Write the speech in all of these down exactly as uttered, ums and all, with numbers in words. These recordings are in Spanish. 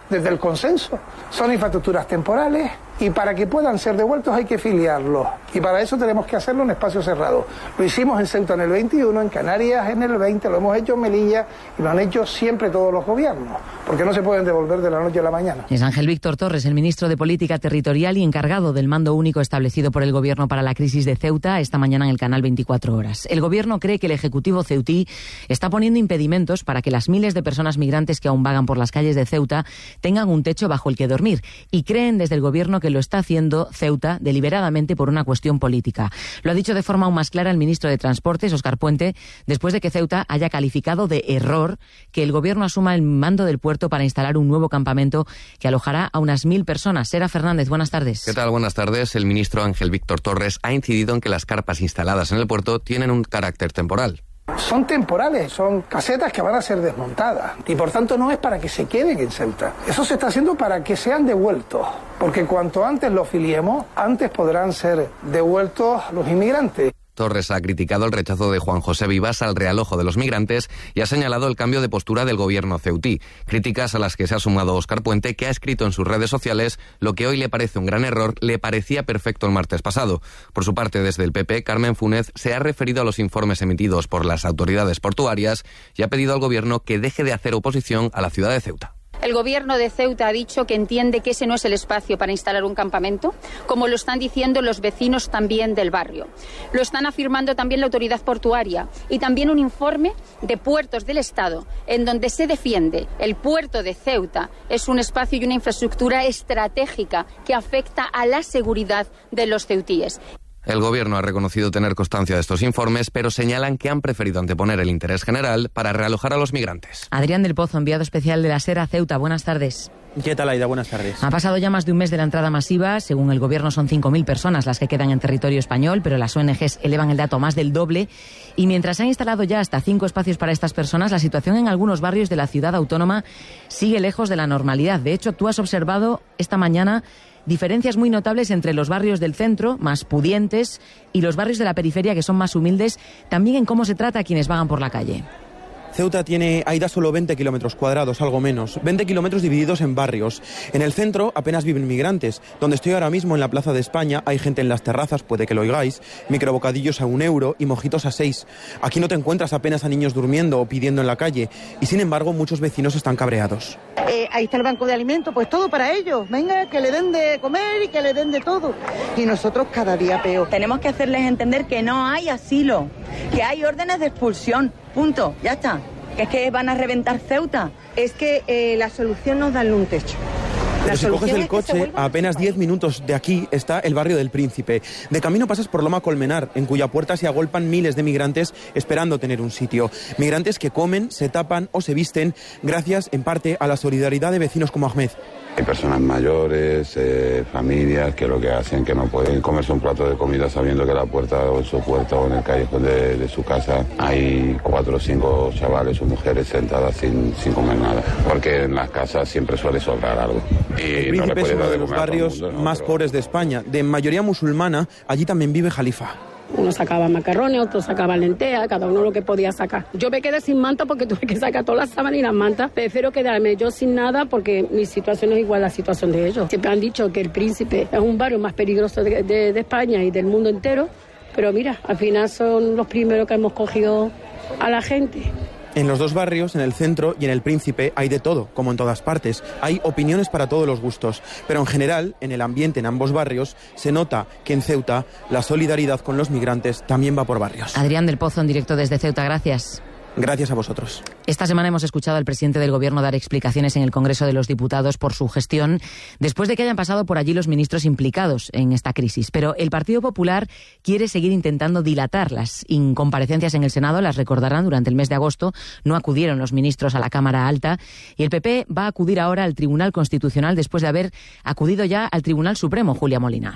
desde el consenso. Son infraestructuras temporales y para que puedan ser devueltos hay que filiarlos. Y para eso tenemos que hacerlo en espacio cerrado. Lo hicimos en Ceuta en el veintiuno, en Canarias en el veinte, lo hemos hecho en Melilla y lo han hecho siempre todos los gobiernos, porque no se pueden devolver de la noche a la mañana. Es Ángel Víctor Torres, el ministro de Política Territorial y encargado del mando único establecido por el Gobierno para la crisis de Ceuta, esta mañana en el canal veinticuatro horas. El Gobierno cree que el Ejecutivo ceutí está poniendo impedimentos para que las miles de personas migrantes que aún vagan por las calles de Ceuta tengan un techo bajo el que dormir, y creen desde el Gobierno que lo está haciendo Ceuta deliberadamente por una cuestión política. Lo ha dicho de forma aún más clara el ministro de Transportes, Óscar Puente, después de que Ceuta haya calificado de error que el Gobierno asuma el mando del puerto para instalar un nuevo campamento que alojará a unas mil personas. Sera Fernández, buenas tardes. ¿Qué tal? Buenas tardes. El ministro Ángel Víctor Torres ha incidido en que las carpas instaladas en el puerto tienen un carácter temporal. Son temporales, son casetas que van a ser desmontadas y por tanto no es para que se queden en Ceuta. Eso se está haciendo para que sean devueltos, porque cuanto antes los filiemos, antes podrán ser devueltos los inmigrantes. Torres ha criticado el rechazo de Juan José Vivas al realojo de los migrantes y ha señalado el cambio de postura del gobierno ceutí. Críticas a las que se ha sumado Óscar Puente, que ha escrito en sus redes sociales: lo que hoy le parece un gran error, le parecía perfecto el martes pasado. Por su parte, desde el P P, Carmen Funes se ha referido a los informes emitidos por las autoridades portuarias y ha pedido al gobierno que deje de hacer oposición a la ciudad de Ceuta. El Gobierno de Ceuta ha dicho que entiende que ese no es el espacio para instalar un campamento, como lo están diciendo los vecinos también del barrio. Lo están afirmando también la autoridad portuaria y también un informe de Puertos del Estado, en donde se defiende el puerto de Ceuta es un espacio y una infraestructura estratégica que afecta a la seguridad de los ceutíes. El Gobierno ha reconocido tener constancia de estos informes, pero señalan que han preferido anteponer el interés general para realojar a los migrantes. Adrián del Pozo, enviado especial de la SER a Ceuta. Buenas tardes. ¿Qué tal, Aida? Buenas tardes. Ha pasado ya más de un mes de la entrada masiva. Según el Gobierno, son cinco mil personas las que quedan en territorio español, pero las O N Ges elevan el dato a más del doble. Y mientras se han instalado ya hasta cinco espacios para estas personas, la situación en algunos barrios de la ciudad autónoma sigue lejos de la normalidad. De hecho, tú has observado esta mañana diferencias muy notables entre los barrios del centro, más pudientes, y los barrios de la periferia, que son más humildes, también en cómo se trata a quienes vagan por la calle. Ceuta tiene, Aida, solo veinte kilómetros cuadrados, algo menos. veinte kilómetros divididos en barrios. En el centro apenas viven migrantes. Donde estoy ahora mismo, en la Plaza de España, hay gente en las terrazas, puede que lo oigáis, microbocadillos a un euro y mojitos a seis. Aquí no te encuentras apenas a niños durmiendo o pidiendo en la calle. Y sin embargo, muchos vecinos están cabreados. Eh, ahí está el banco de alimentos, pues todo para ellos. Venga, que le den de comer y que le den de todo. Y nosotros cada día peor. Tenemos que hacerles entender que no hay asilo, que hay órdenes de expulsión. Punto, ya está. ¿Que es que van a reventar Ceuta? Es que eh, la solución no es darle un techo. Pero si coges el coche, a apenas diez minutos de aquí está el barrio del Príncipe. De camino pasas por Loma Colmenar, en cuya puerta se agolpan miles de migrantes esperando tener un sitio. Migrantes que comen, se tapan o se visten gracias, en parte, a la solidaridad de vecinos como Ahmed. Hay personas mayores, eh, familias, que lo que hacen que no pueden comerse un plato de comida sabiendo que a la puerta o en su puerta o en el callejón de, de su casa hay cuatro o cinco chavales o mujeres sentadas sin, sin comer nada. Porque en las casas siempre suele sobrar algo. Y el Príncipe no es uno de los barrios mundo, ¿no? más Pero... pobres de España. De mayoría musulmana, allí también vive Jalifa. Uno sacaba macarrones, otro sacaba lentejas, cada uno lo que podía sacar. Yo me quedé sin manta porque tuve que sacar todas las sábanas y las mantas. Prefiero quedarme yo sin nada porque mi situación es igual a la situación de ellos. Siempre han dicho que el Príncipe es un barrio más peligroso de, de, de España y del mundo entero, pero mira, al final son los primeros que hemos cogido a la gente. En los dos barrios, en el centro y en el Príncipe, hay de todo, como en todas partes. Hay opiniones para todos los gustos. Pero en general, en el ambiente en ambos barrios, se nota que en Ceuta la solidaridad con los migrantes también va por barrios. Adrián del Pozo, en directo desde Ceuta, gracias. Gracias a vosotros. Esta semana hemos escuchado al presidente del Gobierno dar explicaciones en el Congreso de los Diputados por su gestión, después de que hayan pasado por allí los ministros implicados en esta crisis. Pero el Partido Popular quiere seguir intentando dilatar las incomparecencias en el Senado. Las recordarán, durante el mes de agosto no acudieron los ministros a la Cámara Alta y el P P va a acudir ahora al Tribunal Constitucional después de haber acudido ya al Tribunal Supremo, Julia Molina.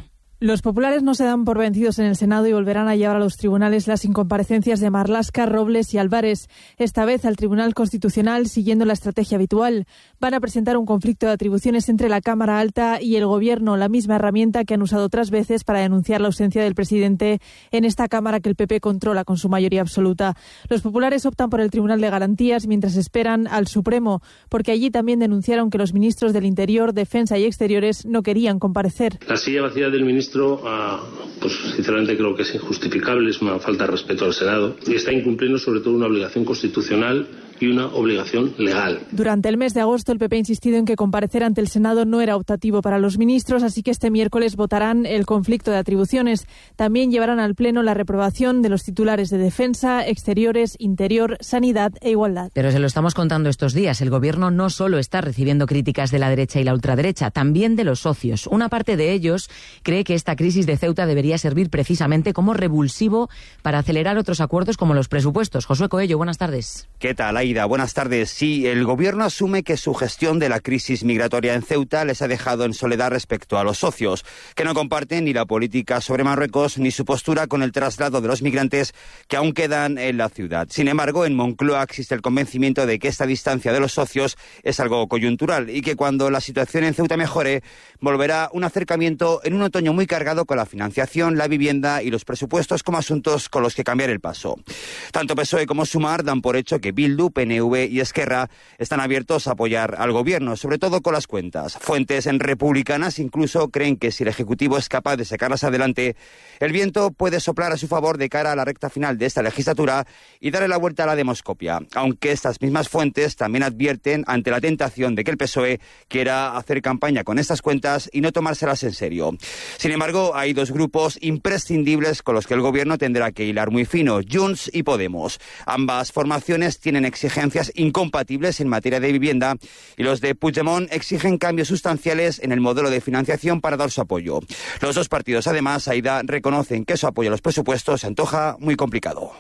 Los populares no se dan por vencidos en el Senado y volverán a llevar a los tribunales las incomparecencias de Marlaska, Robles y Álvarez. Esta vez al Tribunal Constitucional, siguiendo la estrategia habitual. Van a presentar un conflicto de atribuciones entre la Cámara Alta y el Gobierno, la misma herramienta que han usado otras veces para denunciar la ausencia del presidente en esta Cámara que el P P controla con su mayoría absoluta. Los populares optan por el Tribunal de Garantías mientras esperan al Supremo, porque allí también denunciaron que los ministros del Interior, Defensa y Exteriores no querían comparecer. La silla vacía del ministro Uh, pues sinceramente creo que es injustificable, es una falta de respeto al Senado y está incumpliendo sobre todo una obligación constitucional y una obligación legal. Durante el mes de agosto el P P ha insistido en que comparecer ante el Senado no era optativo para los ministros, así que este miércoles votarán el conflicto de atribuciones. También llevarán al Pleno la reprobación de los titulares de Defensa, Exteriores, Interior, Sanidad e Igualdad. Pero se lo estamos contando estos días, el Gobierno no solo está recibiendo críticas de la derecha y la ultraderecha, también de los socios. Una parte de ellos cree que esta crisis de Ceuta debería servir precisamente como revulsivo para acelerar otros acuerdos como los presupuestos. Josué Coello, buenas tardes. ¿Qué tal, Aida? Buenas tardes. Sí, el Gobierno asume que su gestión de la crisis migratoria en Ceuta les ha dejado en soledad respecto a los socios, que no comparten ni la política sobre Marruecos ni su postura con el traslado de los migrantes que aún quedan en la ciudad. Sin embargo, en Moncloa existe el convencimiento de que esta distancia de los socios es algo coyuntural y que cuando la situación en Ceuta mejore, volverá un acercamiento en un otoño muy cargado con la financiación, la vivienda y los presupuestos como asuntos con los que cambiar el paso. Tanto P S O E como Sumar dan por hecho que Bildu, P N V y Esquerra están abiertos a apoyar al Gobierno, sobre todo con las cuentas. Fuentes en republicanas incluso creen que si el Ejecutivo es capaz de sacarlas adelante, el viento puede soplar a su favor de cara a la recta final de esta legislatura y darle la vuelta a la demoscopia, aunque estas mismas fuentes también advierten ante la tentación de que el P S O E quiera hacer campaña con estas cuentas y no tomárselas en serio. Sin embargo, hay dos grupos imprescindibles con los que el Gobierno tendrá que hilar muy fino, Junts y Podemos. Ambas formaciones tienen exigencias incompatibles en materia de vivienda y los de Puigdemont exigen cambios sustanciales en el modelo de financiación para dar su apoyo. Los dos partidos, además, Aida, reconocen que su apoyo a los presupuestos se antoja muy complicado.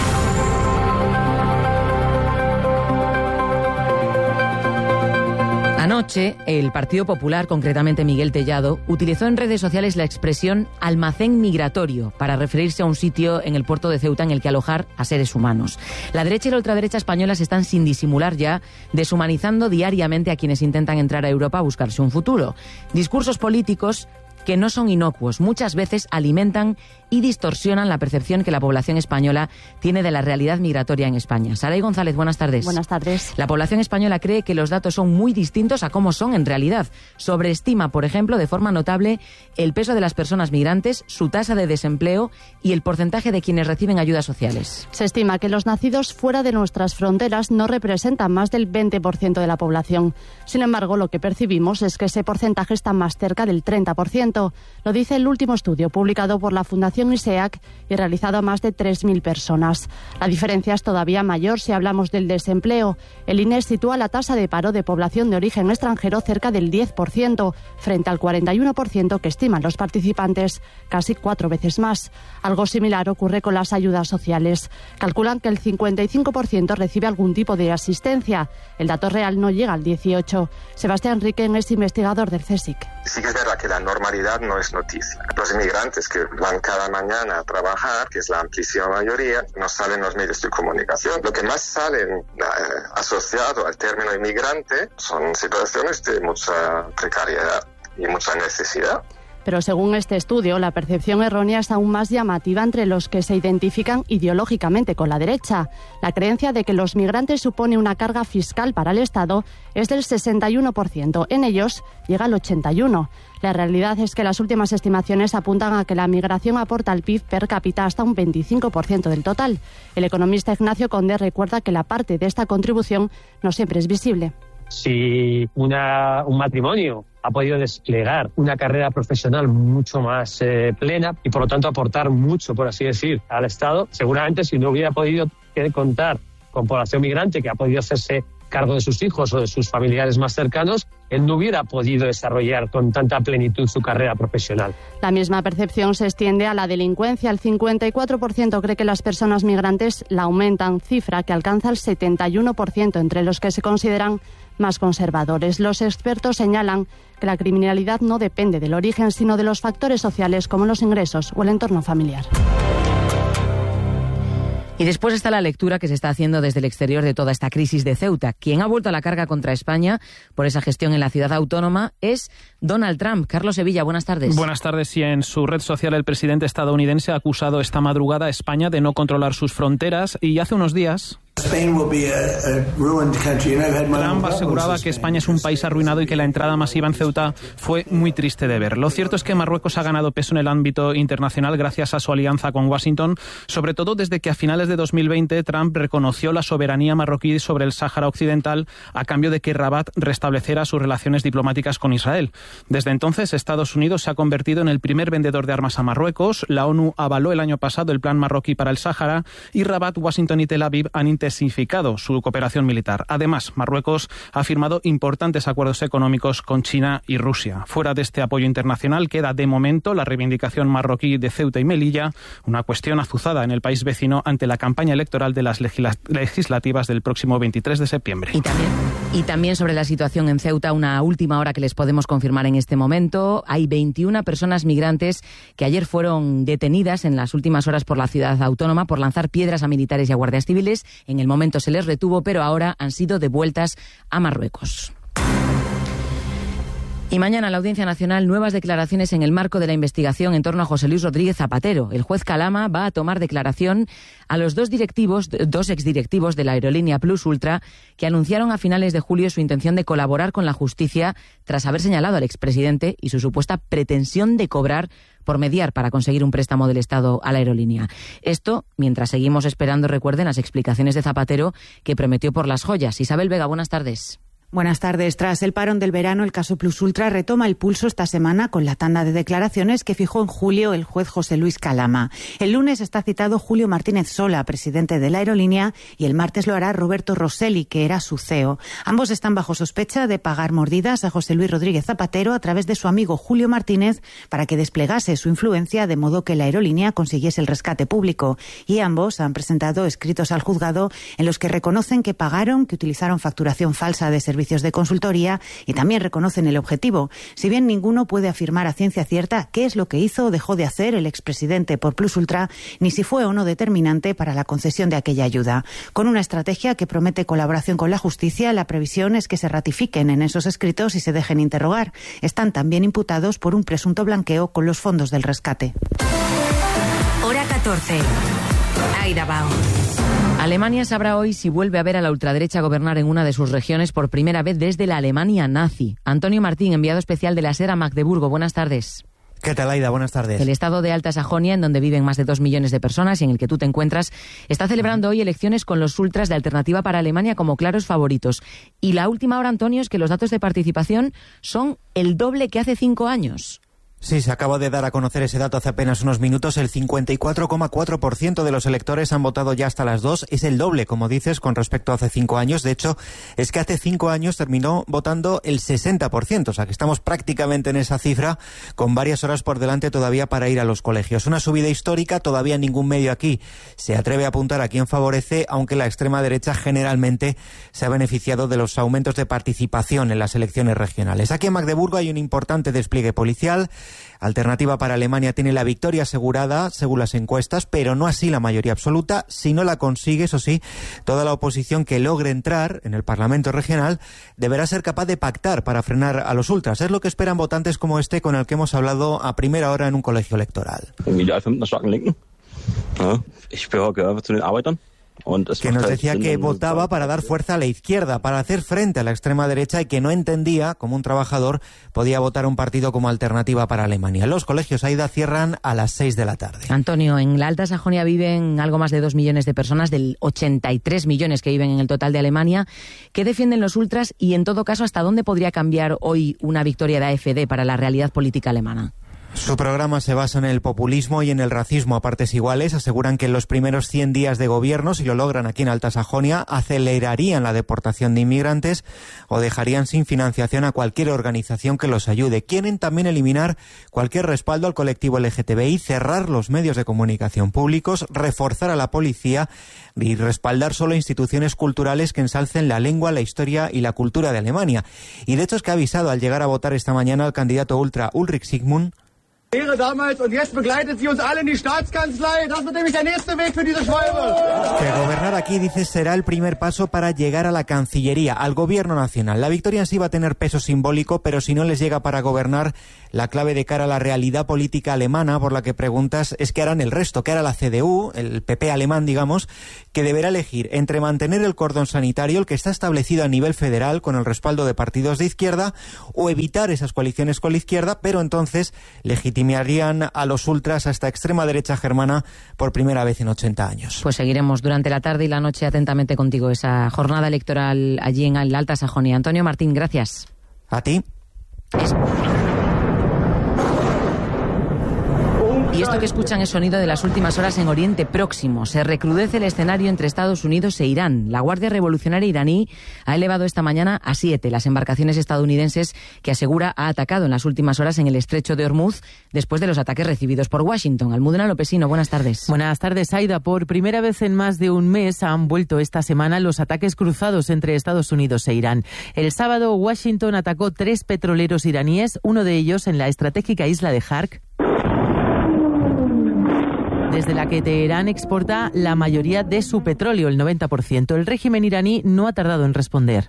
Anoche, el Partido Popular, concretamente Miguel Tellado, utilizó en redes sociales la expresión almacén migratorio para referirse a un sitio en el puerto de Ceuta en el que alojar a seres humanos. La derecha y la ultraderecha españolas están sin disimular ya deshumanizando diariamente a quienes intentan entrar a Europa a buscarse un futuro. Discursos políticos que no son inocuos, muchas veces alimentan y distorsionan la percepción que la población española tiene de la realidad migratoria en España. Saray González, buenas tardes. Buenas tardes. La población española cree que los datos son muy distintos a cómo son en realidad. Sobreestima, por ejemplo, de forma notable el peso de las personas migrantes, su tasa de desempleo y el porcentaje de quienes reciben ayudas sociales. Se estima que los nacidos fuera de nuestras fronteras no representan más del veinte por ciento de la población. Sin embargo, lo que percibimos es que ese porcentaje está más cerca del treinta por ciento. Lo dice el último estudio publicado por la Fundación ISEAC y realizado a más de tres mil personas. La diferencia es todavía mayor si hablamos del desempleo. El I N E sitúa la tasa de paro de población de origen extranjero cerca del diez por ciento, frente al cuarenta y uno por ciento que estiman los participantes, casi cuatro veces más. Algo similar ocurre con las ayudas sociales. Calculan que el cincuenta y cinco por ciento recibe algún tipo de asistencia. El dato real no llega al dieciocho por ciento. Sebastián Riquen es investigador del CSIC. Sí que es verdad que la normalidad no es noticia. Los inmigrantes que van cada mañana a trabajar, que es la amplísima mayoría, no salen los medios de comunicación. Lo que más salen eh, asociado al término inmigrante son situaciones de mucha precariedad y mucha necesidad. Pero según este estudio, la percepción errónea es aún más llamativa entre los que se identifican ideológicamente con la derecha. La creencia de que los migrantes supone una carga fiscal para el Estado es del sesenta y uno por ciento. En ellos llega al ochenta y uno por ciento. La realidad es que las últimas estimaciones apuntan a que la migración aporta al P I B per cápita hasta un veinticinco por ciento del total. El economista Ignacio Conde recuerda que la parte de esta contribución no siempre es visible. Si una, un matrimonio ha podido desplegar una carrera profesional mucho más eh, plena y por lo tanto aportar mucho, por así decir, al Estado, seguramente si no hubiera podido contar con población migrante que ha podido hacerse cargo de sus hijos o de sus familiares más cercanos, él no hubiera podido desarrollar con tanta plenitud su carrera profesional. La misma percepción se extiende a la delincuencia. El cincuenta y cuatro por ciento cree que las personas migrantes la aumentan, cifra que alcanza el setenta y uno por ciento entre los que se consideran más conservadores. Los expertos señalan que la criminalidad no depende del origen, sino de los factores sociales como los ingresos o el entorno familiar. Y después está la lectura que se está haciendo desde el exterior de toda esta crisis de Ceuta. Quien ha vuelto a la carga contra España por esa gestión en la ciudad autónoma es Donald Trump. Carlos Sevilla, buenas tardes. Buenas tardes. Y en su red social el presidente estadounidense ha acusado esta madrugada a España de no controlar sus fronteras y hace unos días Trump aseguraba que España es un país arruinado y que la entrada masiva en Ceuta fue muy triste de ver. Lo cierto es que Marruecos ha ganado peso en el ámbito internacional gracias a su alianza con Washington, sobre todo desde que a finales de dos mil veinte Trump reconoció la soberanía marroquí sobre el Sáhara Occidental a cambio de que Rabat restableciera sus relaciones diplomáticas con Israel. Desde entonces, Estados Unidos se ha convertido en el primer vendedor de armas a Marruecos. La ONU avaló el año pasado el plan marroquí para el Sáhara y Rabat, Washington y Tel Aviv han intensificado su cooperación militar. Además, Marruecos ha firmado importantes acuerdos económicos con China y Rusia. Fuera de este apoyo internacional queda de momento la reivindicación marroquí de Ceuta y Melilla, una cuestión azuzada en el país vecino ante la campaña electoral de las legisla- legislativas del próximo veintitrés de septiembre. Y también, y también sobre la situación en Ceuta, una última hora que les podemos confirmar en este momento. Hay veintiuna personas migrantes que ayer fueron detenidas en las últimas horas por la ciudad autónoma por lanzar piedras a militares y a guardias civiles. En el momento se les retuvo, pero ahora han sido devueltas a Marruecos. Y mañana en la Audiencia Nacional, nuevas declaraciones en el marco de la investigación en torno a José Luis Rodríguez Zapatero. El juez Calama va a tomar declaración a los dos directivos, dos exdirectivos de la aerolínea Plus Ultra, que anunciaron a finales de julio su intención de colaborar con la justicia tras haber señalado al expresidente y su supuesta pretensión de cobrar por mediar para conseguir un préstamo del Estado a la aerolínea. Esto mientras seguimos esperando, recuerden, las explicaciones de Zapatero que prometió por las joyas. Isabel Vega, buenas tardes. Buenas tardes. Tras el parón del verano, el caso Plus Ultra retoma el pulso esta semana con la tanda de declaraciones que fijó en julio el juez José Luis Calama. El lunes está citado Julio Martínez Sola, presidente de la aerolínea, y el martes lo hará Roberto Rosselli, que era su C E O. Ambos están bajo sospecha de pagar mordidas a José Luis Rodríguez Zapatero a través de su amigo Julio Martínez para que desplegase su influencia de modo que la aerolínea consiguiese el rescate público. Y ambos han presentado escritos al juzgado en los que reconocen que pagaron, que utilizaron facturación falsa de servicios de consultoría y también reconocen el objetivo. Si bien ninguno puede afirmar a ciencia cierta qué es lo que hizo o dejó de hacer el expresidente por Plus Ultra, ni si fue o no determinante para la concesión de aquella ayuda. Con una estrategia que promete colaboración con la justicia, la previsión es que se ratifiquen en esos escritos y se dejen interrogar. Están también imputados por un presunto blanqueo con los fondos del rescate. Hora catorce. Aida Bao. Alemania sabrá hoy si vuelve a ver a la ultraderecha gobernar en una de sus regiones por primera vez desde la Alemania nazi. Antonio Martín, enviado especial de la SER a Magdeburgo. Buenas tardes. ¿Qué tal, Aida? Buenas tardes. El estado de Alta Sajonia, en donde viven más de dos millones de personas y en el que tú te encuentras, está celebrando hoy elecciones con los ultras de Alternativa para Alemania como claros favoritos. Y la última hora, Antonio, es que los datos de participación son el doble que hace cinco años. Sí, se acaba de dar a conocer ese dato hace apenas unos minutos. El cincuenta y cuatro coma cuatro por ciento de los electores han votado ya hasta las dos. Es el doble, como dices, con respecto a hace cinco años. De hecho, es que hace cinco años terminó votando el sesenta por ciento. O sea, que estamos prácticamente en esa cifra, con varias horas por delante todavía para ir a los colegios. Una subida histórica, todavía ningún medio aquí se atreve a apuntar a quién favorece, aunque la extrema derecha generalmente se ha beneficiado de los aumentos de participación en las elecciones regionales. Aquí en Magdeburgo hay un importante despliegue policial. Alternativa para Alemania tiene la victoria asegurada, según las encuestas, pero no así la mayoría absoluta. Si no la consigue, eso sí, toda la oposición que logre entrar en el Parlamento regional deberá ser capaz de pactar para frenar a los ultras. Es lo que esperan votantes como este con el que hemos hablado a primera hora en un colegio electoral. Que nos decía que votaba para dar fuerza a la izquierda, para hacer frente a la extrema derecha y que no entendía cómo un trabajador podía votar a un partido como Alternativa para Alemania. Los colegios Aida cierran a las seis de la tarde. Antonio, en la Alta Sajonia viven algo más de dos millones de personas, del ochenta y tres millones que viven en el total de Alemania. ¿Qué defienden los ultras y, en todo caso, hasta dónde podría cambiar hoy una victoria de A F D para la realidad política alemana? Su programa se basa en el populismo y en el racismo a partes iguales. Aseguran que en los primeros cien días de gobierno, si lo logran aquí en Alta Sajonia, acelerarían la deportación de inmigrantes o dejarían sin financiación a cualquier organización que los ayude. Quieren también eliminar cualquier respaldo al colectivo L G T B I, cerrar los medios de comunicación públicos, reforzar a la policía y respaldar solo instituciones culturales que ensalcen la lengua, la historia y la cultura de Alemania. Y de hecho es que ha avisado al llegar a votar esta mañana al candidato ultra Ulrich Sigmund damals und jetzt begleitet sie uns alle in die Staatskanzlei. Das wird nämlich der nächste Weg für diese Schwalbe. Que gobernar aquí, dice, será el primer paso para llegar a la Cancillería, al gobierno nacional. La victoria en sí va a tener peso simbólico, pero si no les llega para gobernar, la clave de cara a la realidad política alemana, por la que preguntas, es qué harán el resto, qué hará la C D U, el P P alemán, digamos, que deberá elegir entre mantener el cordón sanitario, el que está establecido a nivel federal con el respaldo de partidos de izquierda, o evitar esas coaliciones con la izquierda, pero entonces legitimarían a los ultras, a esta extrema derecha germana, por primera vez en ochenta años. Pues seguiremos durante la tarde y la noche atentamente contigo esa jornada electoral allí en la Alta Sajonia. Antonio Martín, gracias. A ti. Es... Y esto que escuchan es sonido de las últimas horas en Oriente Próximo. Se recrudece el escenario entre Estados Unidos e Irán. La Guardia Revolucionaria iraní ha elevado esta mañana a siete las embarcaciones estadounidenses que asegura ha atacado en las últimas horas en el estrecho de Hormuz después de los ataques recibidos por Washington. Almudena Lopesino, buenas tardes. Buenas tardes, Aida. Por primera vez en más de un mes han vuelto esta semana los ataques cruzados entre Estados Unidos e Irán. El sábado Washington atacó tres petroleros iraníes, uno de ellos en la estratégica isla de Hark, desde la que Teherán exporta la mayoría de su petróleo, el noventa por ciento. El régimen iraní no ha tardado en responder.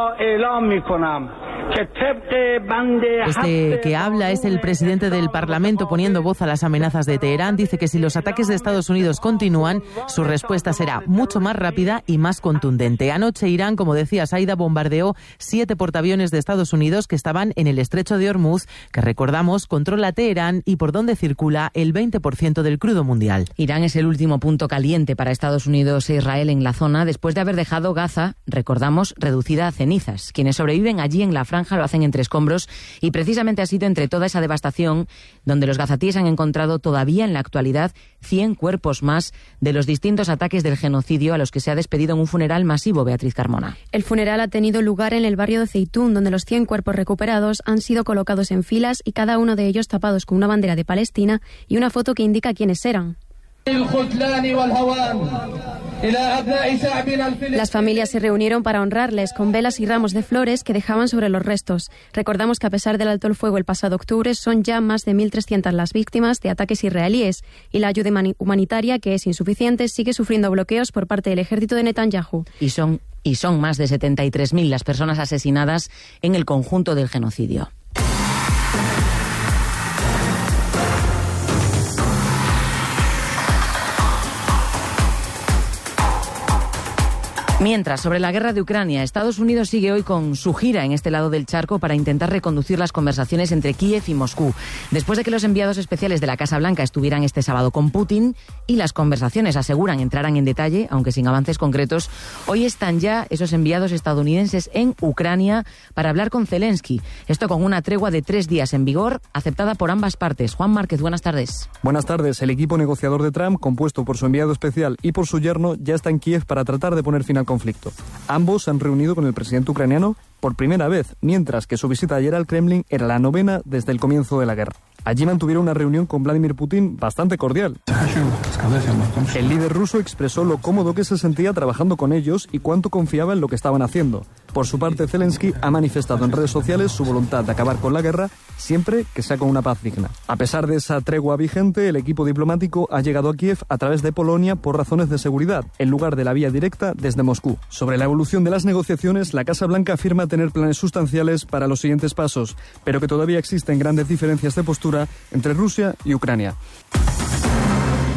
Este que habla es el presidente del Parlamento poniendo voz a las amenazas de Teherán. Dice que si los ataques de Estados Unidos continúan, su respuesta será mucho más rápida y más contundente. Anoche Irán, como decía Saida, bombardeó siete portaaviones de Estados Unidos que estaban en el estrecho de Hormuz, que recordamos controla Teherán y por donde circula el veinte por ciento del crudo mundial. Irán es el último punto caliente para Estados Unidos e Israel en la zona después de haber dejado Gaza, recordamos, reducida a cenizas. Quienes sobreviven allí en la franja lo hacen entre escombros y precisamente ha sido entre toda esa devastación donde los gazatíes han encontrado todavía en la actualidad cien cuerpos más de los distintos ataques del genocidio a los que se ha despedido en un funeral masivo. Beatriz Carmona. El funeral ha tenido lugar en el barrio de Zeitún, donde los cien cuerpos recuperados han sido colocados en filas y cada uno de ellos tapados con una bandera de Palestina y una foto que indica quiénes eran. Las familias se reunieron para honrarles con velas y ramos de flores que dejaban sobre los restos. Recordamos que a pesar del alto el fuego el pasado octubre son ya más de mil trescientas las víctimas de ataques israelíes y la ayuda humanitaria, que es insuficiente, sigue sufriendo bloqueos por parte del ejército de Netanyahu. Y son, y son más de setenta y tres mil las personas asesinadas en el conjunto del genocidio. Mientras, sobre la guerra de Ucrania, Estados Unidos sigue hoy con su gira en este lado del charco para intentar reconducir las conversaciones entre Kiev y Moscú. Después de que los enviados especiales de la Casa Blanca estuvieran este sábado con Putin y las conversaciones, aseguran, entrarán en detalle, aunque sin avances concretos, hoy están ya esos enviados estadounidenses en Ucrania para hablar con Zelensky. Esto con una tregua de tres días en vigor, aceptada por ambas partes. Juan Márquez, buenas tardes. Buenas tardes. El equipo negociador de Trump, compuesto por su enviado especial y por su yerno, ya está en Kiev para tratar de poner fin al conflicto. Ambos se han reunido con el presidente ucraniano por primera vez, mientras que su visita ayer al Kremlin era la novena desde el comienzo de la guerra. Allí mantuvieron una reunión con Vladimir Putin bastante cordial. El líder ruso expresó lo cómodo que se sentía trabajando con ellos y cuánto confiaba en lo que estaban haciendo. Por su parte, Zelensky ha manifestado en redes sociales su voluntad de acabar con la guerra siempre que sea con una paz digna. A pesar de esa tregua vigente, el equipo diplomático ha llegado a Kiev a través de Polonia por razones de seguridad, en lugar de la vía directa desde Moscú. Sobre la evolución de las negociaciones, la Casa Blanca afirma tener planes sustanciales para los siguientes pasos, pero que todavía existen grandes diferencias de postura entre Rusia y Ucrania.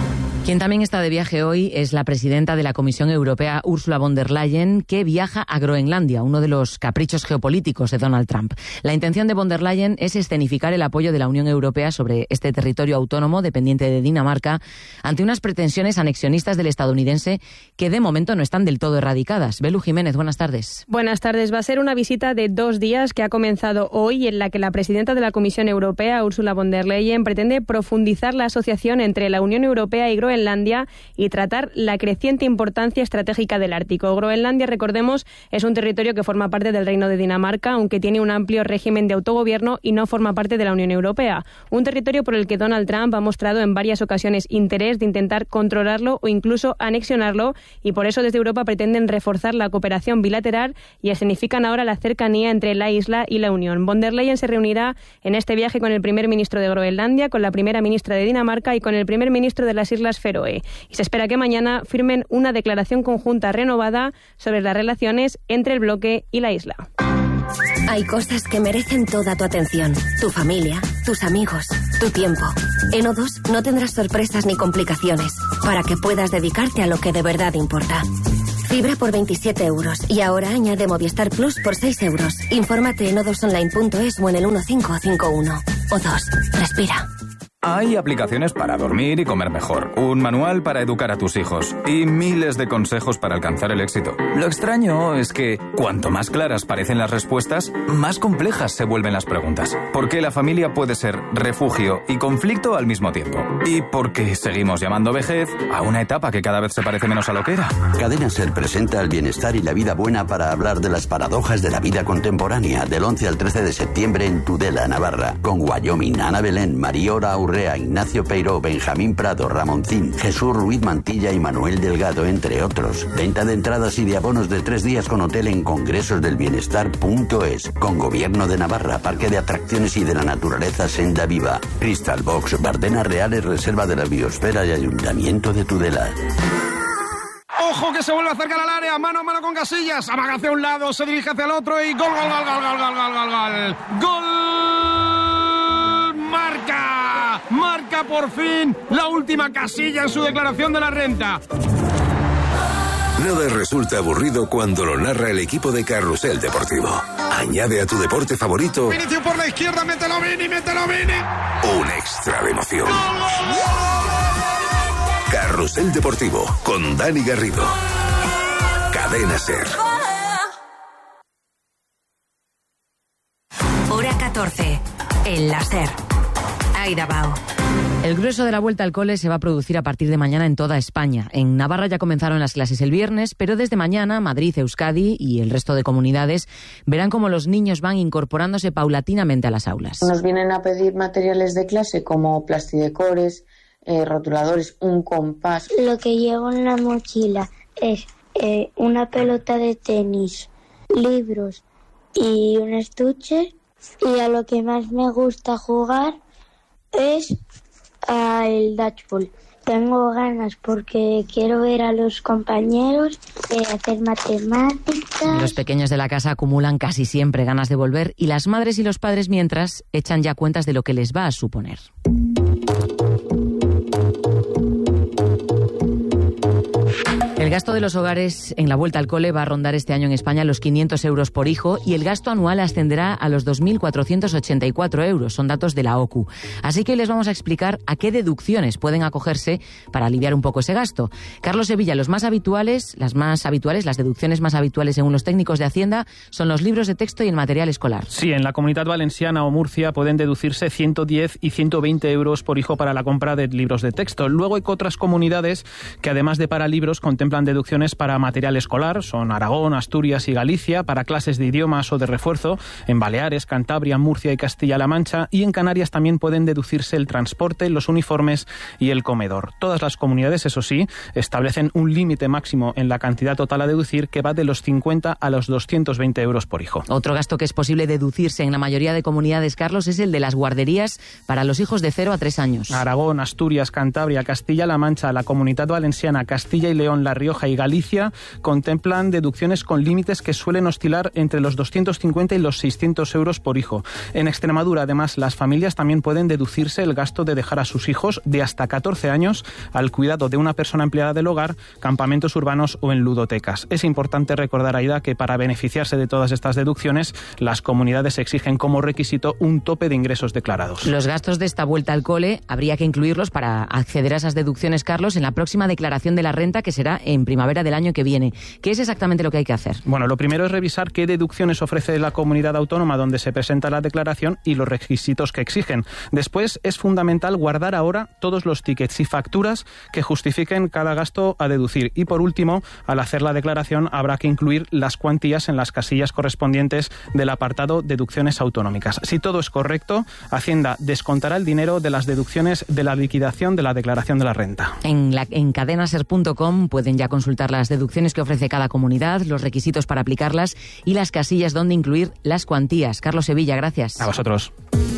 Quien también está de viaje hoy es la presidenta de la Comisión Europea, Ursula von der Leyen, que viaja a Groenlandia, uno de los caprichos geopolíticos de Donald Trump. La intención de von der Leyen es escenificar el apoyo de la Unión Europea sobre este territorio autónomo dependiente de Dinamarca ante unas pretensiones anexionistas del estadounidense que de momento no están del todo erradicadas. Belu Jiménez, buenas tardes. Buenas tardes. Va a ser una visita de dos días que ha comenzado hoy, en la que la presidenta de la Comisión Europea, Ursula von der Leyen, pretende profundizar la asociación entre la Unión Europea y Groenlandia Groenlandia y tratar la creciente importancia estratégica del Ártico. Groenlandia, recordemos, es un territorio que forma parte del Reino de Dinamarca, aunque tiene un amplio régimen de autogobierno y no forma parte de la Unión Europea. Un territorio por el que Donald Trump ha mostrado en varias ocasiones interés de intentar controlarlo o incluso anexionarlo, y por eso desde Europa pretenden reforzar la cooperación bilateral y escenifican ahora la cercanía entre la isla y la Unión. Von der Leyen se reunirá en este viaje con el primer ministro de Groenlandia, con la primera ministra de Dinamarca y con el primer ministro de las Islas Feroe. Y se espera que mañana firmen una declaración conjunta renovada sobre las relaciones entre el bloque y la isla. Hay cosas que merecen toda tu atención. Tu familia, tus amigos, tu tiempo. En O dos no tendrás sorpresas ni complicaciones para que puedas dedicarte a lo que de verdad importa. Fibra por veintisiete euros y ahora añade Movistar Plus por seis euros. Infórmate en o dos online punto es o en el uno cinco cinco uno. O dos, respira. Hay aplicaciones para dormir y comer mejor, un manual para educar a tus hijos y miles de consejos para alcanzar el éxito. Lo extraño es que cuanto más claras parecen las respuestas, más complejas se vuelven las preguntas. Porque la familia puede ser refugio y conflicto al mismo tiempo. Y porque seguimos llamando vejez a una etapa que cada vez se parece menos a lo que era. Cadena SER presenta el bienestar y la vida buena para hablar de las paradojas de la vida contemporánea, del once al trece de septiembre en Tudela, Navarra, con Wyoming, Ana Belén, Mariora Aurre, Ignacio Peiró, Benjamín Prado, Ramoncín, Jesús Ruiz Mantilla y Manuel Delgado, entre otros. Venta de entradas y de abonos de tres días con hotel en congresosdelbienestar punto es. Con Gobierno de Navarra, Parque de Atracciones y de la Naturaleza Senda Viva. Crystal Box, Bardenas Reales, Reserva de la Biosfera y Ayuntamiento de Tudela. ¡Ojo que se vuelve a acercar al área! Mano a mano con Casillas. Amaga hacia un lado, se dirige hacia el otro y gol, gol, gol, gol, gol, gol, gol, gol, gol. ¡Gol! ¡Marca! Marca por fin la última Casilla en su declaración de la renta. Nada resulta aburrido cuando lo narra el equipo de Carrusel Deportivo. Añade a tu deporte favorito Vinicius por la izquierda, mételo Vini, mételo Vini. un extra de emoción. Carrusel Deportivo con Dani Garrido. Cadena SER. Hora catorce. El láser. Aida Bao. El grueso de la vuelta al cole se va a producir a partir de mañana en toda España. En Navarra ya comenzaron las clases el viernes, pero desde mañana Madrid, Euskadi y el resto de comunidades verán cómo los niños van incorporándose paulatinamente a las aulas. Nos vienen a pedir materiales de clase como plastidecores, eh, rotuladores, un compás. Lo que llevo en la mochila es eh, una pelota de tenis, libros y un estuche. Y a lo que más me gusta jugar es al dodgeball. Tengo ganas porque quiero ver a los compañeros, eh, hacer matemáticas. Los pequeños de la casa acumulan casi siempre ganas de volver y las madres y los padres mientras echan ya cuentas de lo que les va a suponer. El gasto de los hogares en la vuelta al cole va a rondar este año en España los quinientos euros por hijo y el gasto anual ascenderá a los dos mil cuatrocientos ochenta y cuatro euros. Son datos de la O C U. Así que les vamos a explicar a qué deducciones pueden acogerse para aliviar un poco ese gasto. Carlos Sevilla, los más habituales, las más habituales, las deducciones más habituales según los técnicos de Hacienda son los libros de texto y el material escolar. Sí, en la Comunidad Valenciana o Murcia pueden deducirse ciento diez y ciento veinte euros por hijo para la compra de libros de texto. Luego hay otras comunidades que además de para libros contemplan deducciones para material escolar, son Aragón, Asturias y Galicia, para clases de idiomas o de refuerzo, en Baleares, Cantabria, Murcia y Castilla-La Mancha, y en Canarias también pueden deducirse el transporte, los uniformes y el comedor. Todas las comunidades, eso sí, establecen un límite máximo en la cantidad total a deducir que va de los cincuenta a los doscientos veinte euros por hijo. Otro gasto que es posible deducirse en la mayoría de comunidades, Carlos, es el de las guarderías para los hijos de cero a tres años. Aragón, Asturias, Cantabria, Castilla-La Mancha, la Comunidad Valenciana, Castilla y León, La Rioja y Galicia contemplan deducciones con límites que suelen oscilar entre los doscientos cincuenta y los seiscientos euros por hijo. En Extremadura, además, las familias también pueden deducirse el gasto de dejar a sus hijos de hasta catorce años al cuidado de una persona empleada del hogar, campamentos urbanos o en ludotecas. Es importante recordar, Aida, que para beneficiarse de todas estas deducciones, las comunidades exigen como requisito un tope de ingresos declarados. Los gastos de esta vuelta al cole habría que incluirlos para acceder a esas deducciones, Carlos, en la próxima declaración de la renta, que será en primavera del año que viene. ¿Qué es exactamente lo que hay que hacer? Bueno, lo primero es revisar qué deducciones ofrece la comunidad autónoma donde se presenta la declaración y los requisitos que exigen. Después es fundamental guardar ahora todos los tickets y facturas que justifiquen cada gasto a deducir. Y por último, al hacer la declaración habrá que incluir las cuantías en las casillas correspondientes del apartado deducciones autonómicas. Si todo es correcto, Hacienda descontará el dinero de las deducciones de la liquidación de la declaración de la renta. En, la, en cadenaser punto com pueden ya consultar las deducciones que ofrece cada comunidad, los requisitos para aplicarlas y las casillas donde incluir las cuantías. Carlos Sevilla, gracias. A vosotros.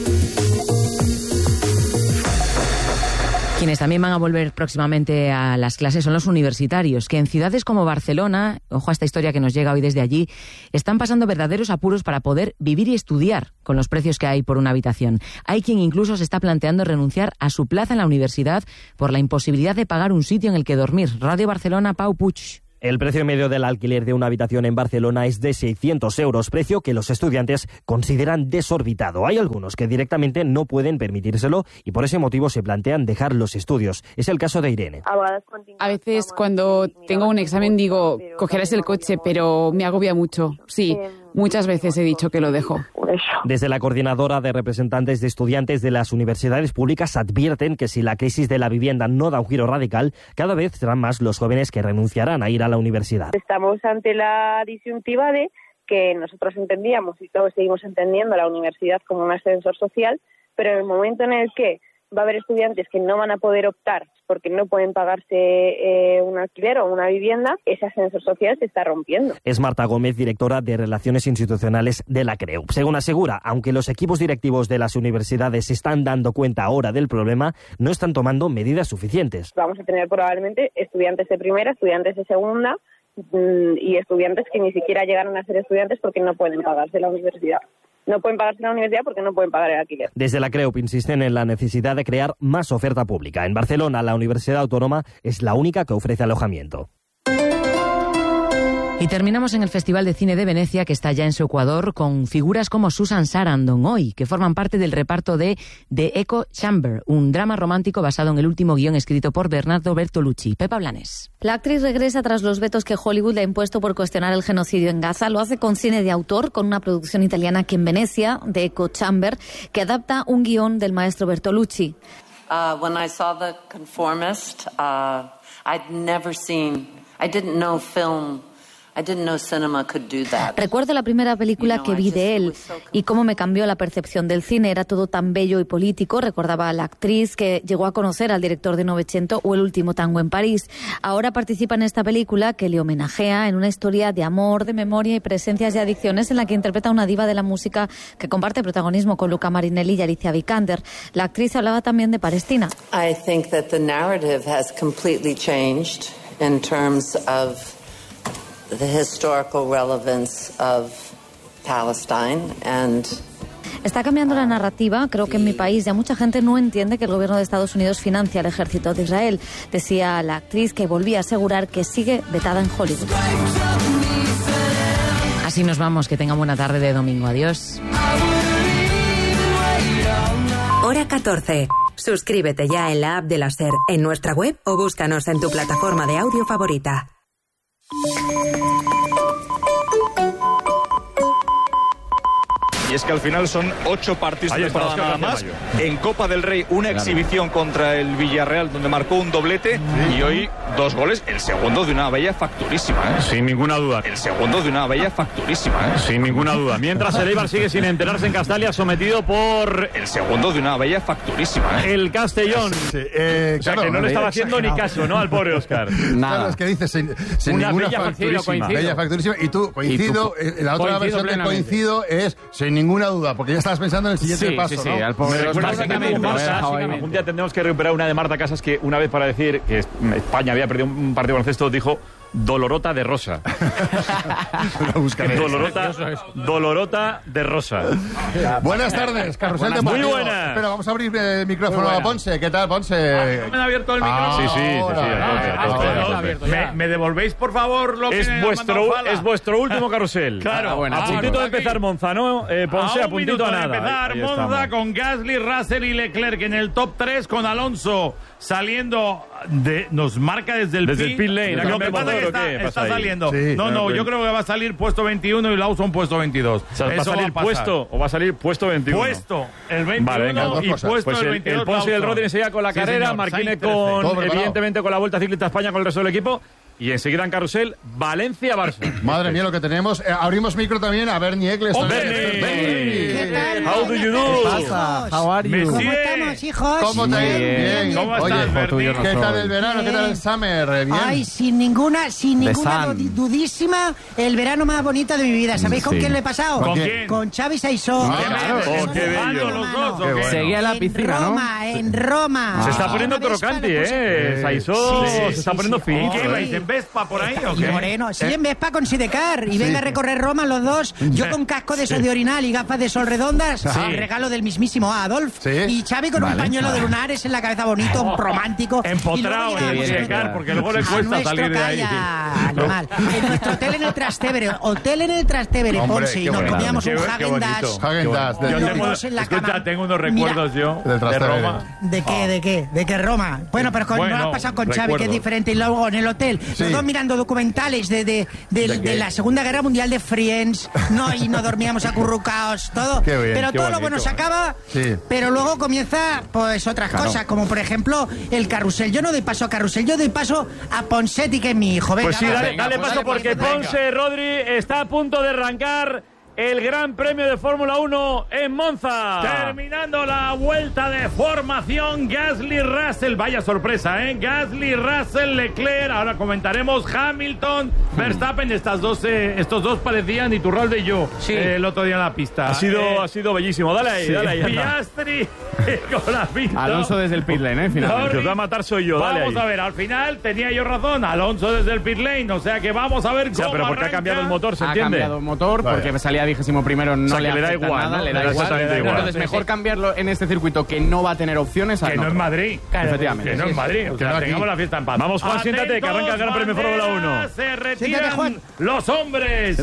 Quienes también van a volver próximamente a las clases son los universitarios, que en ciudades como Barcelona, ojo a esta historia que nos llega hoy desde allí, están pasando verdaderos apuros para poder vivir y estudiar con los precios que hay por una habitación. Hay quien incluso se está planteando renunciar a su plaza en la universidad por la imposibilidad de pagar un sitio en el que dormir. Radio Barcelona, Pau Puig. El precio medio del alquiler de una habitación en Barcelona es de seiscientos euros, precio que los estudiantes consideran desorbitado. Hay algunos que directamente no pueden permitírselo y por ese motivo se plantean dejar los estudios. Es el caso de Irene. A veces cuando tengo un examen digo, cogerás el coche, pero me agobia mucho. Sí, muchas veces he dicho que lo dejo. Desde la Coordinadora de Representantes de Estudiantes de las Universidades Públicas advierten que si la crisis de la vivienda no da un giro radical, cada vez serán más los jóvenes que renunciarán a ir a la universidad. Estamos ante la disyuntiva de que nosotros entendíamos y todos seguimos entendiendo la universidad como un ascensor social, pero en el momento en el que va a haber estudiantes que no van a poder optar porque no pueden pagarse eh, un alquiler o una vivienda, ese ascensor social se está rompiendo. Es Marta Gómez, directora de Relaciones Institucionales de la CREUP. Según asegura, aunque los equipos directivos de las universidades se están dando cuenta ahora del problema, no están tomando medidas suficientes. Vamos a tener probablemente estudiantes de primera, estudiantes de segunda y estudiantes que ni siquiera llegaron a ser estudiantes porque no pueden pagarse la universidad. No pueden pagarse la universidad porque no pueden pagar el alquiler. Desde la CREUP insisten en la necesidad de crear más oferta pública. En Barcelona, la Universidad Autónoma es la única que ofrece alojamiento. Y terminamos en el Festival de Cine de Venecia, que está ya en su Ecuador, con figuras como Susan Sarandon hoy, que forman parte del reparto de The Echo Chamber, un drama romántico basado en el último guión escrito por Bernardo Bertolucci. Pepa Blanes. La actriz regresa tras los vetos que Hollywood le ha impuesto por cuestionar el genocidio en Gaza. Lo hace con cine de autor, con una producción italiana aquí en Venecia, The Echo Chamber, que adapta un guión del maestro Bertolucci. Uh, when I saw The Conformist, uh, I'd never seen, I didn't know film. I didn't know cinema could do that. Recuerdo la primera película que vi de él y cómo me cambió la percepción del cine. Era todo tan bello y político, recordaba a la actriz que llegó a conocer al director de Novecento o El último tango en París. Ahora participa en esta película que le homenajea en una historia de amor, de memoria y presencias y adicciones en la que interpreta a una diva de la música que comparte protagonismo con Luca Marinelli y Alicia Vikander. La actriz hablaba también de Palestina. I think that the narrative has completely changed in terms of the historical relevance of Palestine and Está cambiando la narrativa. Creo que en mi país ya mucha gente no entiende que el gobierno de Estados Unidos financia al ejército de Israel. Decía la actriz, que volvía a asegurar que sigue vetada en Hollywood. Así nos vamos. Que tengan buena tarde de domingo. Adiós. Hora catorce. Suscríbete ya en la app de la SER, en nuestra web o búscanos en tu plataforma de audio favorita. Y es que al final son ocho partidos de temporada nada más. En Copa del Rey, una claro. exhibición contra el Villarreal, donde marcó un doblete, sí. y hoy dos goles. El segundo de una bella facturísima, ¿eh? Sin ninguna duda. El segundo de una bella facturísima, ¿eh? Sin ninguna duda. Mientras el Eibar sigue sin enterarse en Castalia, sometido por... El segundo de una bella facturísima, ¿eh? El Castellón. Sí, eh, o sea, claro, que no le estaba haciendo ni caso, ¿no? Al pobre Óscar. Nada. Claro, es que dices sin, sin una ninguna bella facturísima. Coincido. Bella facturísima. Y tú, coincido, y tú, la otra versión de coincido es sin ninguna ninguna duda, porque ya estabas pensando en el siguiente sí, paso, sí, sí, ¿no? al pobre Marta, un día tendremos que recuperar una de Marta Casas que una vez para decir que España había perdido un partido de baloncesto dijo Dolorota de Rosa. Dolorota, Dolorota de Rosa. Buenas tardes, Carrusel buenas de Partido. Muy buenas. Espera, vamos a abrir el micrófono a Ponce. ¿Qué tal, Ponce? ¿Me han abierto el micrófono? Sí, sí, sí, sí. ¿Me, ¿Me devolvéis, por favor, lo es que vuestro Es vuestro último carrusel. Claro. Ah, bueno, a puntito de empezar Monza, ¿no? Eh, Ponce, a, a puntito a nada. De empezar ahí, ahí Monza estamos. con Gasly, Russell y Leclerc en el top tres, con Alonso saliendo de... Nos marca desde el Desde pit, el pit lane. Lo que pasa es que está, está saliendo. Sí, no, no, yo creo que va a salir puesto veintiuno y Lawson puesto veintidós. O sea, ¿va a salir va a puesto o va a salir puesto veintiuno? Puesto el veintiuno vale, venga, y puesto pues el el veintidós. El Ponce y el Rodri enseguida con la sí, carrera, señor. Marquine con, evidentemente, con la Vuelta Ciclista a España con el resto del equipo. Y enseguida en carrusel, Valencia-Barça. Madre mía, lo que tenemos. Eh, abrimos micro también a Bernie Eccles. ¡Oh, Bernie! ¿Qué tal? How do you do? ¿Qué pasa? How are you? ¿Cómo estamos, hijos? ¿Cómo te bien? bien. ¿Cómo Oye, estás, Bernie? ¿qué tal el verano? Bien. ¿Qué tal el summer? Bien. Ay, sin ninguna, sin ninguna dudísima, el verano más bonito de mi vida. ¿Sabéis sí. con quién lo he pasado? ¿Con quién? Con Xavi Saisó. Ah, claro. Oh, qué bello. Los dos, ¿o qué? Seguía la piscina, en ¿no? Roma, en Roma. Se está poniendo crocanti, ¿eh? Saisó se está poniendo fin. ¿Qué vais en Vespa por ahí o Y qué? Moreno, sí, en Vespa con Sidecar. Y venga a recorrer Roma los dos. Yo con casco de sol de orinal y gafas de sol redondas. Sí. Regalo del mismísimo Adolf. Sí. Y Xavi con Vale. un pañuelo de lunares en la cabeza bonito, romántico. Empotrado en el Sidecar, porque luego le cuesta salir de ahí. Normal. En nuestro hotel en el Trastevere. Hotel en el Trastevere, Hombre, Ponce. Y qué nos bonito. comíamos Qué- un qué Häagen-Dazs. Häagen-Dazs. Yo de- tengo, en la escucha, cama. tengo unos recuerdos yo Del de Trastevere. Roma. ¿De qué? ¿De qué? ¿De qué Roma? Bueno, pero con, Bueno, no lo has pasado con Xavi, recuerdo. que es diferente. Y luego en el hotel, Sí. los dos mirando documentales de, de, de, ¿De de, qué? la Segunda Guerra Mundial de Friends. No, y no dormíamos acurrucados, todo. Qué bien, pero qué todo lo bonito. bueno se acaba, Sí. pero luego comienza pues otras Claro. cosas, como por ejemplo el carrusel. Yo no doy paso a carrusel, yo doy paso a Ponsetti, que es mi hijo. Venga, Pues sí, va. dale, Venga, dale pues paso dale, porque venga. Ponce, Rodri, está a punto de arrancar el Gran Premio de Fórmula uno en Monza. Terminando la vuelta de formación, Gasly, Russell, vaya sorpresa, ¿eh? Gasly, Russell, Leclerc, ahora comentaremos Hamilton, Verstappen, estas dos, eh, estos dos parecían Iturralde y yo eh, el otro día en la pista. Ha sido, Eh, ha sido bellísimo. Dale ahí, sí. dale ahí. anda. Piastri con la pinta. Alonso desde el pit lane, ¿eh? Finalmente. El que os va a matar soy yo, dale Vamos ahí. a ver, al final tenía yo razón, Alonso desde el pit lane, o sea que vamos a ver O sea, cómo pero porque ha arranca. cambiado el motor, ¿se Ha entiende? cambiado el motor porque Vale. salía vigésimo primero, no O sea, le que le da afecta igual, nada, ¿no? le Le da da igual. exactamente igual. Entonces, mejor cambiarlo en este circuito que no va a tener opciones a Que no otro. es Madrid. Efectivamente. Que no es Madrid. O Que sea, no aquí. tengamos la fiesta en paz. Vamos, Juan, siéntate, que arranca el Gran Premio de Fórmula uno. banderas, Se Siéntate, retiran Juan. los hombres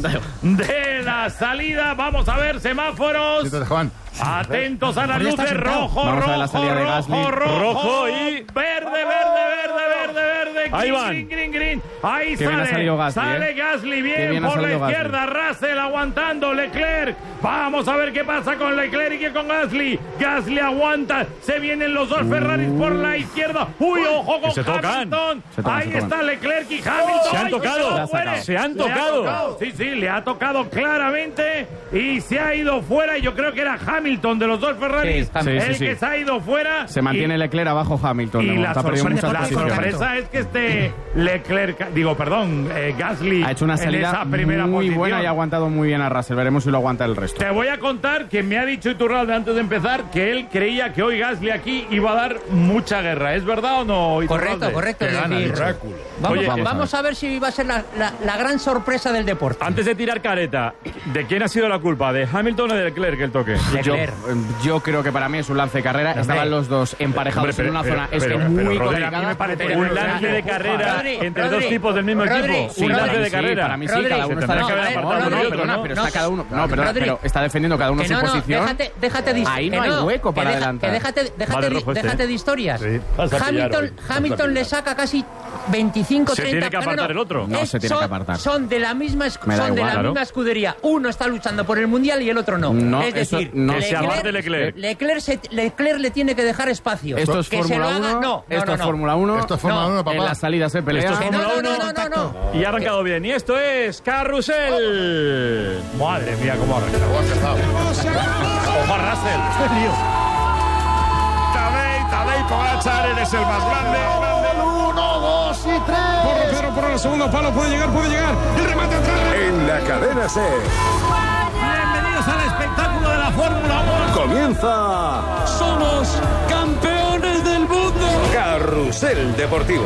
de la salida. Vamos a ver semáforos. Siéntate, Juan. Atentos a las Por ya está luces. sentado. Rojo, Vamos a ver rojo, la salida de Gasly. rojo, rojo, Rojo y- verde, verde, verde, verde, verde. Ahí Green, van. green, green, green. Ahí Qué bien sale. ha salido Gasly, Sale ¿eh? Gasly Qué bien, bien ha por la salido Gasly. izquierda. Russell aguantando. Leclerc. Vamos a ver qué pasa con Leclerc y qué con Gasly. Gasly aguanta. Se vienen los dos Ferraris por la izquierda. Uy, ojo con se tocan. Hamilton. Se tocan, Ahí se tocan. está Leclerc y Hamilton. Se han Ay, tocado. que se fuera. Se han Le ha tocado. Sí, sí, le ha tocado claramente y se ha ido fuera. Yo creo que era Hamilton de los dos Ferraris Sí, sí, el sí. que se ha ido fuera. Se mantiene y, Leclerc abajo Hamilton. y de la momento ha perdido sorpresa, muchas la posiciones. sorpresa es que este Leclerc, digo, perdón, eh, Gasly Ha hecho una en salida esa primera muy posición. buena y ha aguantado muy bien a Russell. Veremos si lo aguanta el resto. Te voy a contar que me ha dicho Iturralde antes de empezar que él creía que hoy Gasly aquí iba a dar mucha guerra. ¿Es verdad o no, Iturralde? Correcto, correcto. Que es gana, decir, Drácula. vamos, Oye, vamos, vamos a a ver si va a ser la, la- la gran sorpresa del deporte. Antes de tirar careta, ¿de quién ha sido la culpa? ¿De Hamilton o de Leclerc el toque? Yo, Leclerc. yo creo que para mí es un lance de carrera. Hombre. Estaban los dos emparejados Hombre, pero- en una pero- zona es pero- que pero, muy Rodri, complicada. a mí me parece Pero- un lance de carrera Rodri, entre Rodri, dos tipos del mismo Rodri, equipo. Sí, Un lance para mí de sí, carrera. para mí sí, Rodri, cada uno se está tendrá que haber defendiendo- apartado no, uno y no, otro, perdona, ¿no? pero No, está cada uno. No, perdona, Rodri, pero está defendiendo cada uno Que su no, no, posición. déjate, déjate de Ahí que no hay hueco que para deja- adelantar. que déjate, déjate, Vale, de- rojo este. déjate de historias. Sí, vas a pillar Hamilton, hoy. Vas a Hamilton pillar. le saca casi veinticinco, Se treinta. tiene que apartar el otro. No, Es- se tiene que son- apartar. Son de la misma, esc- Me da son de igual, la claro. misma escudería. Uno está luchando por el mundial y el otro no. No, es eso- decir, no. Que se aparte Leclerc. Leclerc, se- Leclerc le tiene que dejar espacio. Esto es que se Fórmula lo haga- uno. No, no, Esto no, es no. Fórmula uno. Esto es Fórmula No, uno, papá. En las salidas se pelea. Esto es Que Fórmula no, no, uno. no, no, no, no. Y ha arrancado bien. Y esto es Carrusel. Madre mía, cómo ha arrancado. Ojo a Russell. Tadej, Tadej Pogačar, eres el más grande. Uno, dos y tres. Porro, Ferro, por el segundo palo, puede llegar, puede llegar. El remate atrás. En la cadena C. Bienvenidos al espectáculo de Fórmula uno. Comienza. Somos campeones del mundo. Carrusel Deportivo.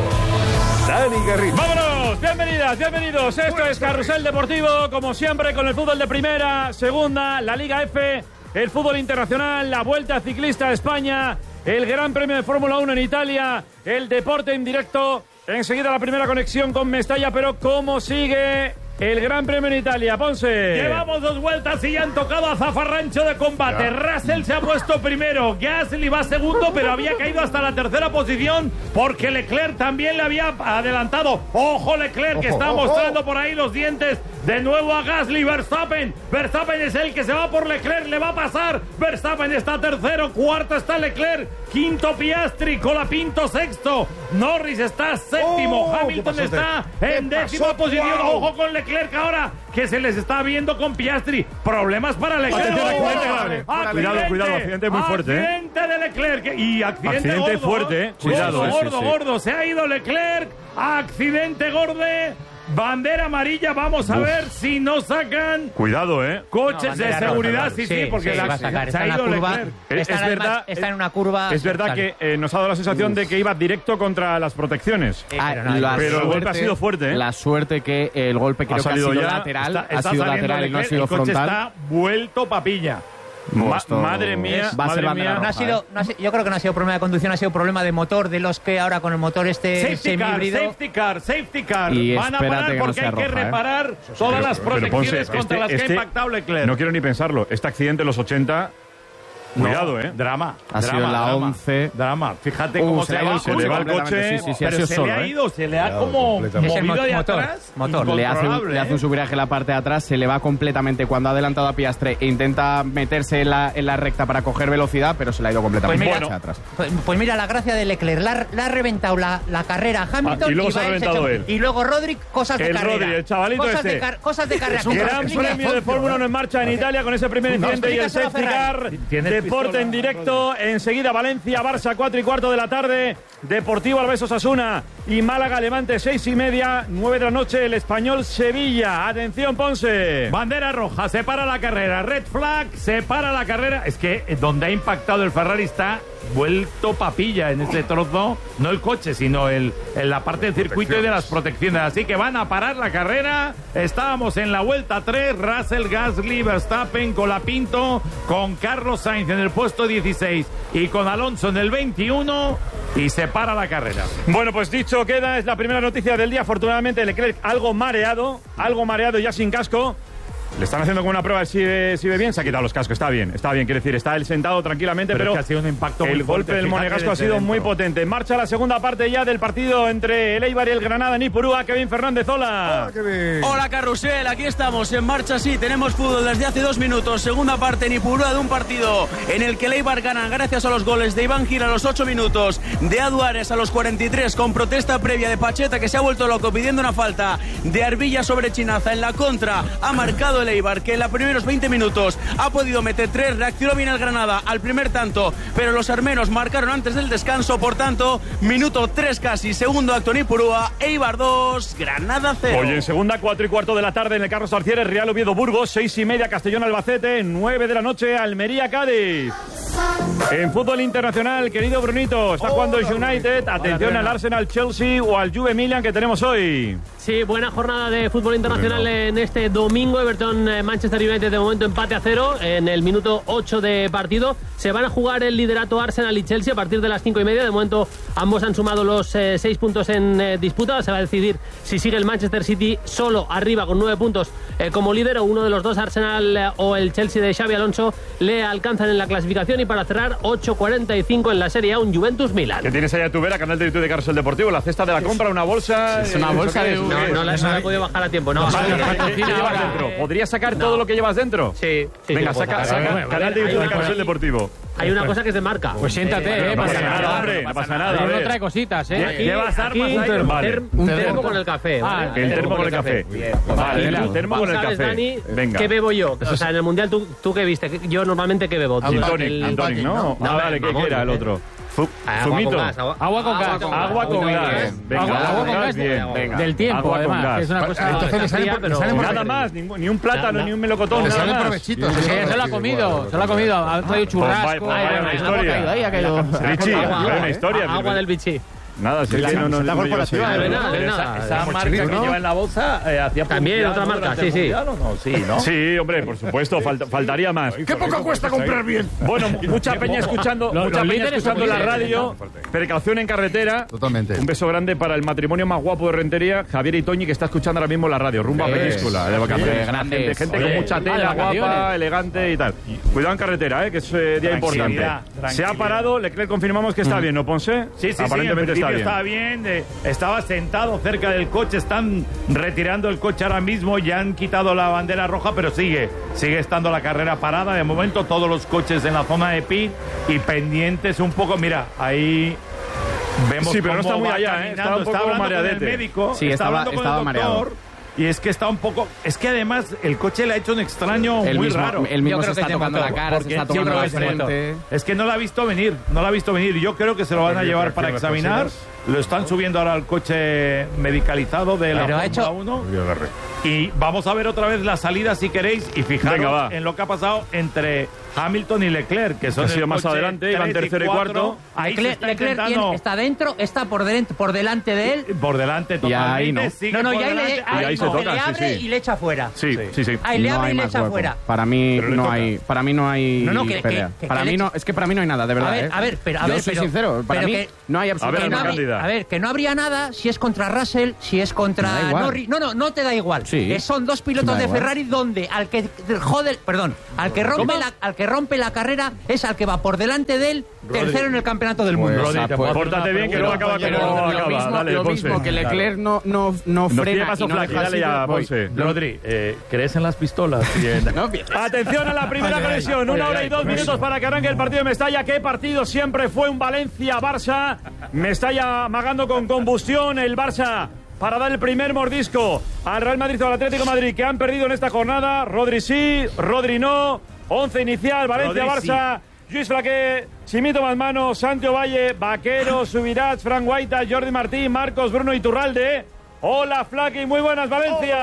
Dani Garrido. ¡Vámonos! Bienvenidas, bienvenidos. Esto es Carrusel Deportivo, como siempre, con el fútbol de primera, segunda, la Liga F, el fútbol internacional, la Vuelta Ciclista a España, el Gran Premio de Fórmula uno en Italia, el deporte en directo. Enseguida la primera conexión con Mestalla, pero ¿cómo sigue el Gran Premio en Italia? Ponce. Llevamos dos vueltas y ya han tocado a zafarrancho de combate. Ya. Russell se ha puesto primero, Gasly va segundo, pero había caído hasta la tercera posición porque Leclerc también le había adelantado. Ojo Leclerc, que ojo, está ojo. mostrando por ahí los dientes. De nuevo a Gasly, Verstappen. Verstappen es el que se va por Leclerc, le va a pasar. Verstappen está tercero, cuarto está Leclerc, quinto Piastri, Colapinto sexto. Norris está séptimo, oh, Hamilton está en décima posición. Wow. Ojo con Leclerc ahora, que se les está viendo con Piastri. Problemas para Leclerc. Accidente, oh, cuidado, cuidado, accidente muy fuerte. Accidente ¿eh? de Leclerc y accidente, accidente gordo, fuerte, ¿eh? Cuidado, gordo, eh, gordo, sí, sí. gordo. Se ha ido Leclerc, accidente gordo. Bandera amarilla, vamos a Uf. ver si no sacan. Cuidado, ¿eh? Coches no, de seguridad, roja, sí, sí, sí, porque sí, la, va a sacar. se ha ido curva, Leclerc. Está, es en verdad, está en una curva. Es verdad que eh, nos ha dado la sensación Uf. de que iba directo contra las protecciones. Ah, pero no, la pero suerte, el golpe ha sido fuerte, ¿eh? La suerte que el golpe creo ha que ha sido ya, lateral. Está, está ha sido lateral Leclerc, y no ha sido el coche frontal. Está vuelto papilla. Ma madre mía, va a madre ser mía. Roja, no ha sido, ¿eh? no ha sido, yo creo que no ha sido problema de conducción, ha sido problema de motor, de los que ahora con el motor este safety car, semihíbrido. safety car, safety car. Y van a parar porque no hay roja, que reparar ¿eh? todas pero, las protecciones Ponce, contra este, las que este, ha impactado Leclerc. No quiero ni pensarlo. Este accidente en los ochenta. Cuidado, no, ¿eh? Drama. Ha drama, sido la drama, once. Drama. Fíjate uh, cómo se, se, le va, se le va el coche. Sí, sí, sí, pero se solo, le ha ¿eh? ido, se le ha como movido de atrás. Motor. Le hace, un, le hace un subviraje en la parte de atrás, se le va completamente cuando ha adelantado a Piastri e intenta meterse en la, en la recta para coger velocidad, pero se le ha ido completamente pues mira, hacia atrás. Pues, pues mira la gracia de Leclerc, la, la ha reventado la, la carrera a Hamilton ah, y luego y, se ha reventado él. Y luego Rodri, cosas el de carrera. Rodri, el chavalito cosas este. De cosas de carrera. Gran Premio de Fórmula uno en marcha en Italia con ese primer incidente y el safety car. Deporte en directo. Enseguida Valencia, Barça, cuatro y cuarto de la tarde. Deportivo Alavés Osasuna y Málaga Levante, seis y media, nueve de la noche, el Español Sevilla. Atención, Ponce. Bandera roja, se para la carrera. Red flag, se para la carrera. Es que donde ha impactado el Ferrari está vuelto papilla en ese trozo. No el coche, sino el, en la parte del circuito y de las protecciones. Así que van a parar la carrera. Estábamos en la vuelta tres. Russell, Gasly, Verstappen, Colapinto, con Carlos Sainz en el puesto dieciséis y con Alonso en el veintiuno. Y se para la carrera. Bueno, pues dicho queda, es la primera noticia del día. Afortunadamente Leclerc algo mareado, algo mareado ya sin casco. Le están haciendo como una prueba si ve, si ve bien, se ha quitado los cascos, está bien, está bien, quiere decir, está él sentado tranquilamente, pero, pero es que ha sido un impacto el muy golpe fuerte, del monegasco ha sido dentro. muy potente. En marcha la segunda parte ya del partido entre el Eibar y el Granada en Ipurúa. Kevin Fernández, hola. Hola, Kevin. Hola, Carrusel, aquí estamos, en marcha, sí, tenemos fútbol desde hace dos minutos, segunda parte en Ipurúa de un partido en el que el Eibar gana gracias a los goles de Iván Gil a los ocho minutos, de Aduares a los cuarenta y tres, con protesta previa de Pacheta, que se ha vuelto loco pidiendo una falta de Arbilla sobre Chinaza. En la contra ha marcado el Eibar, que en la primeros veinte minutos ha podido meter tres, reaccionó bien el Granada al primer tanto, pero los armenos marcaron antes del descanso, por tanto, minuto tres casi, segundo acto en Ipurúa, Eibar dos, Granada cero. Hoy en segunda, cuatro y cuarto de la tarde en el Carlos Arcieres, Real Oviedo Burgos, seis y media Castellón Albacete, nueve de la noche Almería Cádiz. En fútbol internacional, querido Brunito, está jugando el United, atención al Arsenal Chelsea o al Juve Milan que tenemos hoy. Sí, buena jornada de fútbol internacional bueno. en este domingo. Everton eh, Manchester United de momento empate a cero en el minuto ocho de partido. Se van a jugar el liderato Arsenal y Chelsea a partir de las cinco y media. De momento ambos han sumado los eh, seis puntos en eh, disputa. Se va a decidir si sigue el Manchester City solo arriba con nueve puntos eh, como líder, o uno de los dos, Arsenal eh, o el Chelsea de Xabi Alonso, le alcanzan en la clasificación. Y para cerrar, ocho cuarenta y cinco en la Serie A, un Juventus Milan. ¿Qué tienes ahí a tu vera? Canal de YouTube de Carrusel Deportivo, la cesta de la compra, una bolsa. Es una bolsa de... No, no, la, no la he podido bajar a tiempo. No, vale, ¿qué llevas dentro? ¿Podrías sacar no. todo lo que llevas dentro? Sí. sí Venga, sí, saca, saca, saca canal de YouTube de Carrusel Deportivo. Hay una cosa que es de marca. Pues siéntate, eh. No pasa nada, hombre. No pasa nada. No trae cositas, eh. Llevas armas ahí. Un termo con el café. El termo con el café. Vale, el termo con el café. Venga. ¿Qué bebo yo? O sea, en el Mundial, ¿tú qué viste? Yo normalmente, ¿qué bebo? Gin tonic, ¿no? Ah, vale, ¿qué era el otro? Fu- Zumito. Agua con gas. Agua con gas. Venga, Agua con gas. bien, venga. Del tiempo, Agua con además, gas. que es una cosa Entonces le sale fría, por- le pero- sale por- Nada Nada más, ningún- ni un plátano, ni un melocotón, Le nada salen más. provechitos. Sí, se lo ha comido, se lo ha comido. Ha traído churrasco. Vaya, vaya, una Ahí historia. ha caído, ahí ha caído. Richie, Agua, vaya una ¿eh? historia. Agua del bichi. Nada, si es que no, no, no, no llevo ese- de nada, de Pero nada. esa- Esa Como marca chilito, que ¿no? lleva en la bolsa eh, hacía También, publicidad, otra ¿no? marca, Durante sí, el sí. Mundial, ¿o no? Sí, ¿no? Sí, hombre, por supuesto, falta- faltaría más. ¿Qué poco cuesta comprar bien? Bueno, mucha peña escuchando, Los- mucha los peña líderes escuchando son la líderes. radio. Precaución en carretera. Totalmente. Un beso grande para el matrimonio más guapo de Rentería, Javier y Toñi, que está escuchando ahora mismo la radio. Rumbo a Sí, Penínscola, de vacaciones. sí, grandes. Gente, gente Oye, con mucha ah, de tela, vacaciones. guapa, elegante y tal. Cuidado en carretera, eh, que es eh, día Tranquilidad, importante. Se ha tranquilidad. parado, Leclerc confirmamos que está bien, ¿no, Ponce? Sí, sí, Aparentemente sí, en está principio bien. estaba bien. eh, estaba sentado cerca del coche. Están retirando el coche ahora mismo. Ya han quitado la bandera roja, pero sigue. Sigue estando la carrera parada. De momento, todos los coches en la zona de pit y pendientes un poco. Mira, ahí vemos Sí, pero no cómo está muy va allá, ¿eh? caminando. Está un poco hablando con el mareadete. médico. Sí, está estaba- hablando con estaba el mareado. doctor. Y es que está un poco. Es que además el coche le ha hecho un extraño Él muy mismo- raro. él mismo Yo se creo que está es de tocando motor, la cara, se porque está yo tocando creo la que es de motor. frente. Es que no la ha visto venir, no la ha visto venir. Yo creo que se lo van a Oye, llevar pero para ¿qué examinar. reflexiones? Lo están subiendo ahora al coche medicalizado de la Pero ha Fórmula hecho- uno. Y vamos a ver otra vez la salida si queréis. Y fijaros Venga, va. en lo que ha pasado entre Hamilton y Leclerc, que son Ha el sido más coche adelante, iban tres tercero y cuarto. Ahí se Leclerc, está Leclerc, intentando- ¿quién está dentro? ¿Está por, dentro, por delante de él? Por delante Y ahí totalmente. no. sigue No, no, por y ahí le, delante. ahí ahí se no, que tocan, le sí, abre sí. y le echa fuera. Sí, sí, sí. Ahí le No abre hay y le más echa hueco. fuera. Para mí Pero le no toca. hay, para mí no hay No, no, que- pelea. que- que- para que mí le- no, es que para mí no hay nada, de verdad. A ver, ¿eh? a ver, pero a Yo ver, soy pero- sincero, para pero mí que- no hay A ver, Que absolutamente no Ana habría- Cándida. a ver, que no habría nada si es contra Russell, si es Me da contra igual. Norris. No, no, no te da igual. Sí. Eh, son dos pilotos Me da de igual. Ferrari donde al que jode, perdón, al que rompe ¿Cómo? la, al que rompe la carrera es al que va por delante de él, tercero en el campeonato del mundo. Rodri, te puedo hacer Pórtate una bien, que luego acaba Pero como lo acaba. mismo, Dale, lo Ponce. mismo que Leclerc no, no, no Nos pide frena paso y no Flaqui, deja dale sitio, ya, voy. Ponce. Rodri, eh, ¿crees en las pistolas? No empieces. Atención a la primera conexión, una hora y dos minutos para que arranque el partido de Mestalla. ¿Qué partido siempre fue un Valencia-Barça? Mestalla amagando con combustión, el Barça para dar el primer mordisco al Real Madrid o al Atlético de Madrid, que han perdido en esta jornada. Rodri sí, Rodri no. Once inicial, Valencia-Barça. Lluís Flaqué, Chimito Masmano, Santi Valle, Vaquero, Subirats, Fran Guaita, Jordi Martín, Marcos, Bruno Iturralde. Hola, Flaky, muy buenas, Valencia.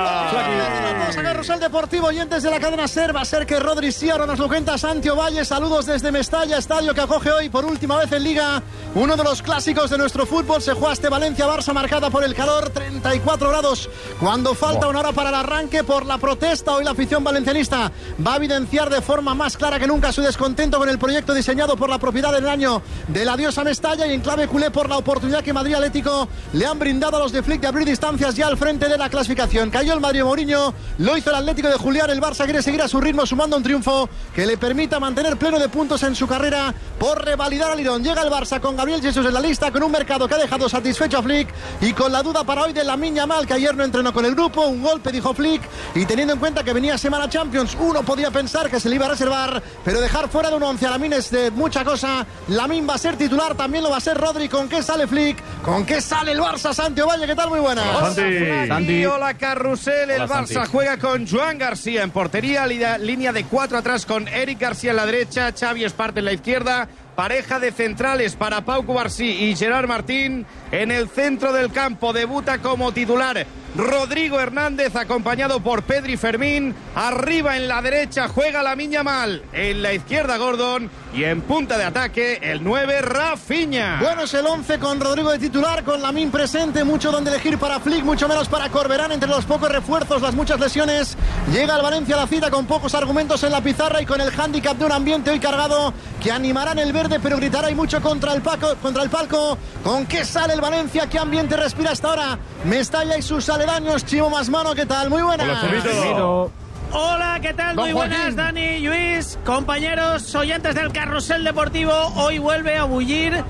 Vamos a Carrusel Deportivo, oyentes de la cadena SER. Va a ser que Rodri sí, ahora nos lo cuenta Santi Valle. Saludos desde Mestalla, estadio que acoge hoy por última vez en Liga uno de los clásicos de nuestro fútbol. Se juega este Valencia-Barça marcada por el calor, treinta y cuatro grados. Cuando falta una hora para el arranque por la protesta, hoy la afición valencianista va a evidenciar de forma más clara que nunca su descontento con el proyecto diseñado por la propiedad del año del adiós a Mestalla, y en clave culé por la oportunidad que Madrid Atlético le han brindado a los de Flick de abrir distancias ya al frente de la clasificación. Cayó el Madrid Mourinho, lo hizo el Atlético de Julián. El Barça quiere seguir a su ritmo sumando un triunfo que le permita mantener pleno de puntos en su carrera por revalidar al Lirón. Llega el Barça con Gabriel Jesús en la lista, con un mercado que ha dejado satisfecho a Flick y con la duda para hoy de Lamine Yamal, que ayer no entrenó con el grupo. Un golpe, dijo Flick, y teniendo en cuenta que venía semana Champions, uno podía pensar que se le iba a reservar, pero dejar fuera de un once a Lamine es de mucha cosa. Lamine va a ser titular, también lo va a ser Rodri. ¿Con qué sale Flick? ¿Con qué sale el Barça? Santi Valle, ¿qué tal? Muy buenas. Hola, Santi. Santi. Hola, Carrusel. El Hola, Barça Santi. juega con Joan García en portería, línea, línea de cuatro atrás con Eric García en la derecha, Xavi Esparte en la izquierda. Pareja de centrales para Pau Cubarsí y Gerard Martín. En el centro del campo debuta como titular Rodrigo Hernández, acompañado por Pedri Fermín. Arriba en la derecha juega Lamine Yamal, en la izquierda Gordon, y en punta de ataque el nueve Rafinha. Bueno, es el once con Rodrigo de titular, con Lamine presente. Mucho donde elegir para Flick, mucho menos para Corberán. Entre los pocos refuerzos, las muchas lesiones, llega el Valencia a la cita con pocos argumentos en la pizarra y con el hándicap de un ambiente hoy cargado que animará en el verde, pero gritará y mucho contra el, paco, contra el palco. ¿Con qué sale el Valencia? ¿Qué ambiente respira hasta ahora Mestalla y sus aledaños? Chimo Masmano, ¿qué tal? Muy buenas. Hola, Zumito. Hola, ¿qué tal? Don Muy buenas, Joaquín. Dani, Luis, compañeros, oyentes del Carrusel Deportivo. Hoy vuelve a bullir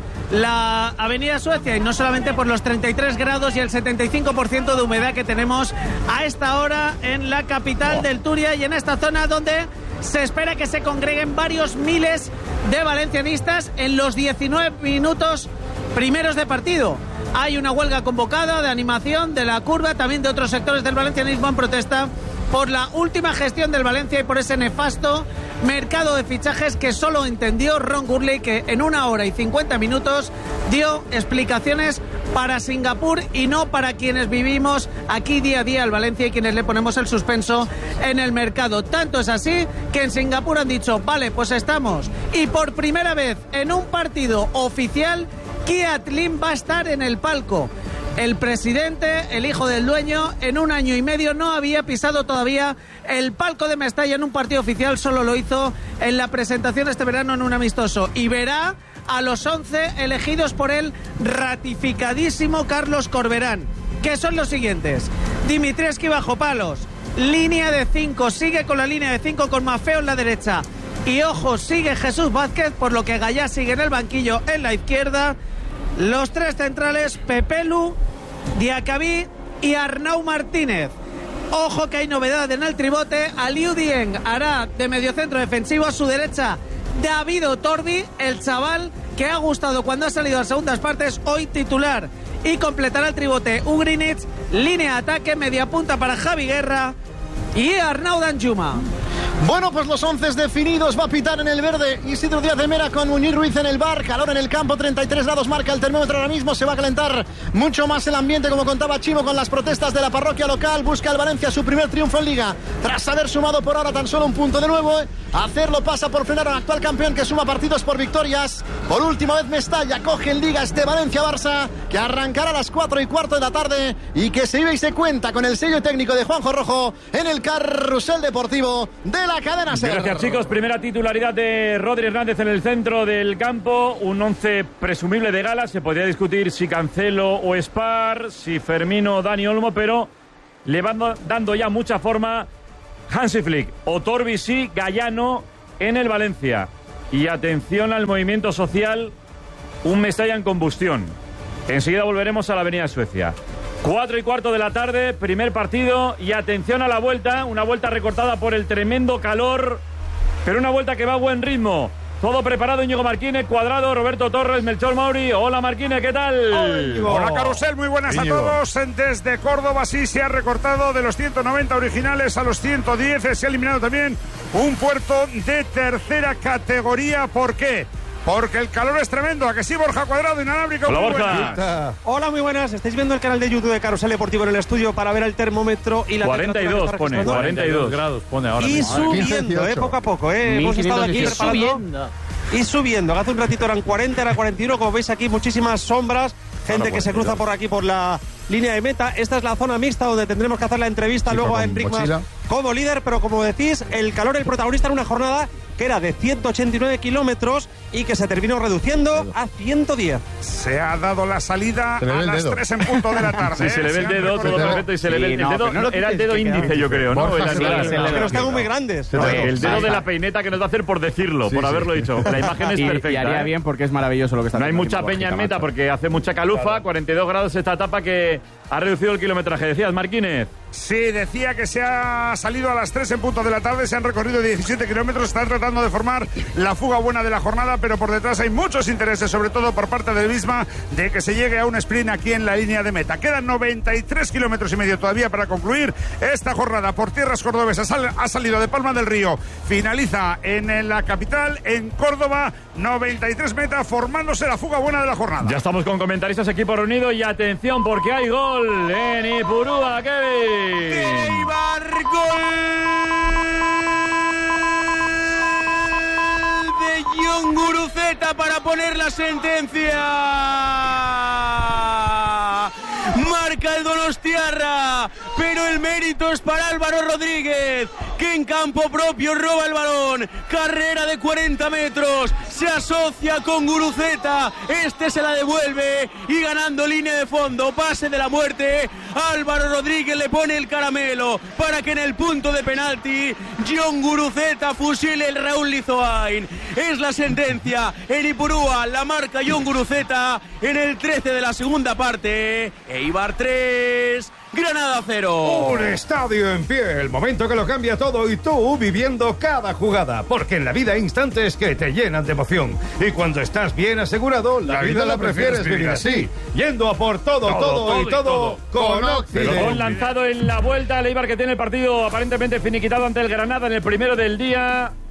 la Avenida Suecia, y no solamente por los treinta y tres grados y el setenta y cinco por ciento de humedad que tenemos a esta hora en la capital del Turia y en esta zona donde se espera que se congreguen varios miles de valencianistas en los diecinueve minutos primeros de partido. Hay una huelga convocada de animación de la curva, también de otros sectores del valencianismo, en protesta por la última gestión del Valencia y por ese nefasto mercado de fichajes que solo entendió Ron Gurley, que en una hora y cincuenta minutos dio explicaciones para Singapur y no para quienes vivimos aquí día a día al Valencia y quienes le ponemos el suspenso en el mercado. Tanto es así que en Singapur han dicho, vale, pues estamos. Y por primera vez en un partido oficial, Kiat Lim va a estar en el palco. El presidente, el hijo del dueño, en un año y medio no había pisado todavía el palco de Mestalla en un partido oficial, solo lo hizo en la presentación este verano en un amistoso. Y verá a los once elegidos por el ratificadísimo Carlos Corberán, que son los siguientes: Dimitrievski bajo palos, línea de cinco, sigue con la línea de cinco con Maffeo en la derecha. Y ojo, sigue Jesús Vázquez, por lo que Gallá sigue en el banquillo en la izquierda. Los tres centrales, Pepelu, Diacabí y Arnau Martínez. Ojo que hay novedad en el tribote. Aliou Dieng hará de mediocentro defensivo. A su derecha, David Otorbi, el chaval que ha gustado cuando ha salido a segundas partes, hoy titular. Y completará el tribote Ugrinic, línea de ataque, media punta para Javi Guerra y Arnau Danjuma. Bueno, pues los once definidos. Va a pitar en el verde Isidro Díaz de Mera con Muñiz Ruiz en el bar. Calor en el campo, treinta y tres grados marca el termómetro ahora mismo. Se va a calentar mucho más el ambiente, como contaba Chimo, con las protestas de la parroquia local. Busca el Valencia su primer triunfo en Liga, tras haber sumado por ahora tan solo un punto de nuevo. Hacerlo pasa por frenar al actual campeón, que suma partidos por victorias. Por última vez Mestalla coge en Liga este Valencia-Barça, que arrancará a las cuatro y cuarto de la tarde y que se vive y se cuenta con el sello técnico de Juanjo Rojo en el Carrusel Deportivo de la cadena SER. Gracias, chicos. Primera titularidad de Rodri Hernández en el centro del campo. Un once presumible de gala. Se podría discutir si Cancelo o Spar, si Fermino o Dani Olmo, pero le van dando ya mucha forma Hansi Flick. Otorbi sí, Gallano en el Valencia. Y atención al movimiento social, un Mestalla en combustión. Enseguida volveremos a la Avenida Suecia. Cuatro y cuarto de la tarde, primer partido, y atención a la vuelta, una vuelta recortada por el tremendo calor, pero una vuelta que va a buen ritmo. Todo preparado, Íñigo Marquínez, Cuadrado, Roberto Torres, Melchor Mauri. Hola Marquínez, ¿qué tal? Hola Carrusel, muy buenas Íñigo. A todos. Desde Córdoba sí se ha recortado de los ciento noventa originales a los ciento diez. Se ha eliminado también un puerto de tercera categoría. ¿Por qué? Porque el calor es tremendo. ¿A que sí, Borja Cuadrado, inalámbrico? Hola, muy Borja. buenas. Hola, muy buenas. Estáis viendo el canal de YouTube de Carrusel Deportivo en el estudio para ver el termómetro y la cuarenta y dos pone, cuarenta y dos grados pone ahora. Y mismo. subiendo, eh, poco a poco. Eh. Hemos estado aquí preparando. Y subiendo. Hace un ratito eran cuarenta, era cuarenta y uno. Como veis aquí, muchísimas sombras. Gente que se cruza por aquí, por la línea de meta. Esta es la zona mixta donde tendremos que hacer la entrevista luego a Enric Mas como líder. Pero como decís, el calor, el protagonista en una jornada que era de ciento ochenta y nueve kilómetros y que se terminó reduciendo a ciento diez. Se ha dado la salida a las tres en punto de la tarde. Sí, se le ve el dedo, todo perfecto, y se le ve el dedo. Era el dedo índice, yo creo, ¿no? Que los tengo muy grandes. El dedo de la peineta que nos va a hacer por decirlo, por haberlo dicho. La imagen es perfecta. Y haría bien porque es maravilloso lo que está haciendo. No hay mucha peña en meta porque hace mucha calufa, cuarenta y dos grados esta etapa que ha reducido el kilometraje. Decías, Marquínez. Sí, decía que se ha salido a las tres en punto de la tarde, se han recorrido diecisiete kilómetros, están tratando de formar la fuga buena de la jornada, pero por detrás hay muchos intereses, sobre todo por parte del misma, de que se llegue a un sprint aquí en la línea de meta. Quedan noventa y tres kilómetros y medio todavía para concluir esta jornada por tierras cordobesas. Ha salido de Palma del Río, finaliza en la capital, en Córdoba, noventa y tres metas, formándose la fuga buena de la jornada. Ya estamos con comentaristas, equipo reunido, y atención porque hay gol en Ipurúa, Kevin. Eibar, gol de Jon Guruceta para poner la sentencia. Marca el donostiarra, pero el mérito es para Álvaro Rodríguez, que en campo propio roba el balón. Carrera de cuarenta metros, se asocia con Guruceta, este se la devuelve y ganando línea de fondo, pase de la muerte, Álvaro Rodríguez le pone el caramelo para que en el punto de penalti Jon Guruceta fusile el Raúl Lizoain. Es la sentencia en Ipurúa, la marca Jon Guruceta en el trece de la segunda parte. Eibar tres, Granada cero. Un estadio en pie, el momento que lo cambia todo y tú viviendo cada jugada, porque en la vida hay instantes que te llenan de emoción y cuando estás bien asegurado, la, la vida, vida la prefieres vivir así, yendo a por todo, todo, todo, todo y todo, todo con Occidente. Gol lanzado en la vuelta, el Eibar que tiene el partido aparentemente finiquitado ante el Granada en el primero del día.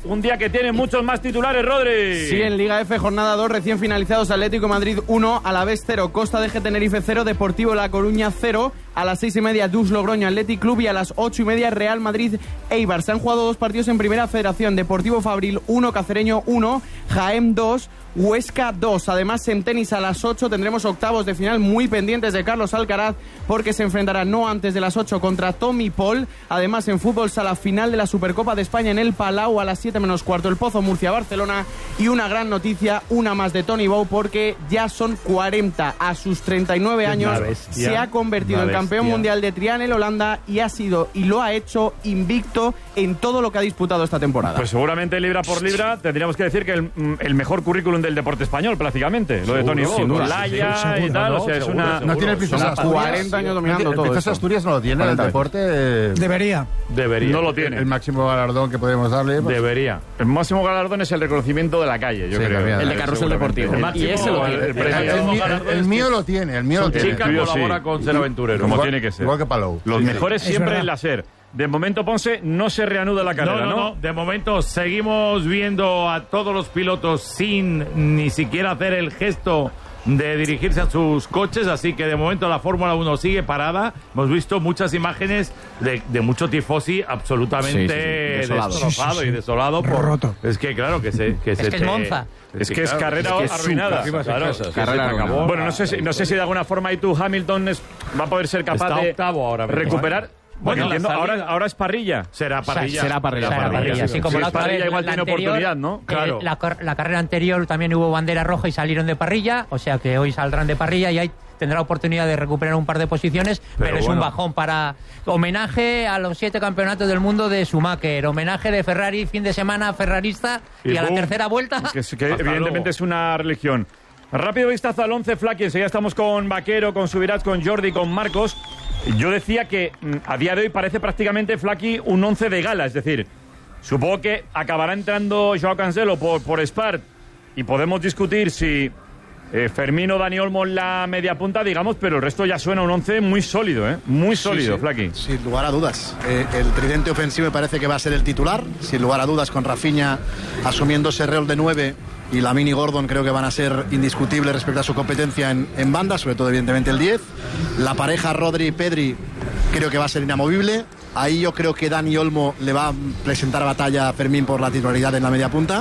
un día que tiene muchos más titulares, Rodri. Sí, en Liga F, jornada dos, recién finalizados, Atlético de Madrid uno, Alavés cero, Costa de G Tenerife cero, Deportivo La Coruña cero, a las seis y media Dus Logroño Athletic Club y a las ocho y media Real Madrid Eibar. Se han jugado dos partidos en Primera Federación, Deportivo Fabril uno, Cacereño uno, Jaén dos, Huesca dos. Además, en tenis a las ocho tendremos octavos de final muy pendientes de Carlos Alcaraz, porque se enfrentará no antes de las ocho contra Tommy Paul. Además, en fútbol sala final de la Supercopa de España en el Palau a las siete menos cuarto, el Pozo Murcia-Barcelona. Y una gran noticia, una más de Tony Bow, porque ya son cuarenta. A sus treinta y nueve años bestia, se ha convertido en campeón mundial de trial en Holanda y ha sido y lo ha hecho invicto en todo lo que ha disputado esta temporada. Pues seguramente libra por libra tendríamos que decir que el, el mejor currículum del deporte español prácticamente, lo de Tony Bow, con Laia y tal, no, o sea, es una... No tiene el Princesa Asturias. cuarenta años dominando todo. El Princesa Asturias no lo tiene, el deporte... Debería. Debería. No lo tiene. El, el máximo galardón que podemos darle... Pues... Debería. El máximo galardón es el reconocimiento de la calle, yo sí, creo. También, el de Carrusel Deportivo. El máximo, y ese lo el, el, el, el, el mío lo tiene, el mío lo tiene. Chica colabora con Ser Aventurero, como tiene que ser. Igual que Palou. Los sí, mejores sí. siempre en la Ser. De momento, Ponce, no se reanuda la carrera, ¿no? No, no, no. De momento seguimos viendo a todos los pilotos sin ni siquiera hacer el gesto de dirigirse a sus coches, así que de momento la Fórmula uno sigue parada. Hemos visto muchas imágenes de, de mucho tifosi absolutamente sí, sí, sí. destrozado sí, sí, sí. y desolado. Por, roto. Es que claro, que se... Que es se que te, es Monza. Es que es carrera es que arruinada. Es claro, carrera arruinada. Bueno, no sé, si, no sé si de alguna forma ahí tú, Hamilton, es, va a poder ser capaz Está de octavo ahora mismo, recuperar... ¿eh? Bueno, Bueno, entiendo, salida... ahora, ahora es parrilla. Será parrilla. Será parrilla. Será parrilla. parrilla. Sí, como sí, la otra parrilla vez, igual la tiene anterior, oportunidad, ¿no? Claro. Eh, la, la carrera anterior también hubo bandera roja y salieron de parrilla, o sea que hoy saldrán de parrilla y ahí tendrá oportunidad de recuperar un par de posiciones, pero, pero es bueno. un bajón para homenaje a los siete campeonatos del mundo de Schumacher, homenaje de Ferrari, fin de semana ferrarista y, y a boom, la tercera vuelta. Que, que evidentemente luego. Es una religión. Rápido vistazo al once, Flaky. Enseguida estamos con Vaquero, con Subirats, con Jordi, con Marcos. Yo decía que a día de hoy parece prácticamente, Flaky, un once de gala. Es decir, supongo que acabará entrando Joao Cancelo por, por Spart y podemos discutir si eh, Fermín o Dani Olmo en la media punta, digamos, pero el resto ya suena un once muy sólido, ¿eh? Muy sólido, sí, sí. Flaky. Sin lugar a dudas. Eh, el tridente ofensivo me parece que va a ser el titular, sin lugar a dudas, con Rafinha asumiendo ese rol de nueve. Y Lamine y Gordon creo que van a ser indiscutibles respecto a su competencia en, en banda, sobre todo evidentemente el diez. La pareja Rodri y Pedri creo que va a ser inamovible. Ahí yo creo que Dani Olmo le va a presentar batalla a Fermín por la titularidad en la media punta.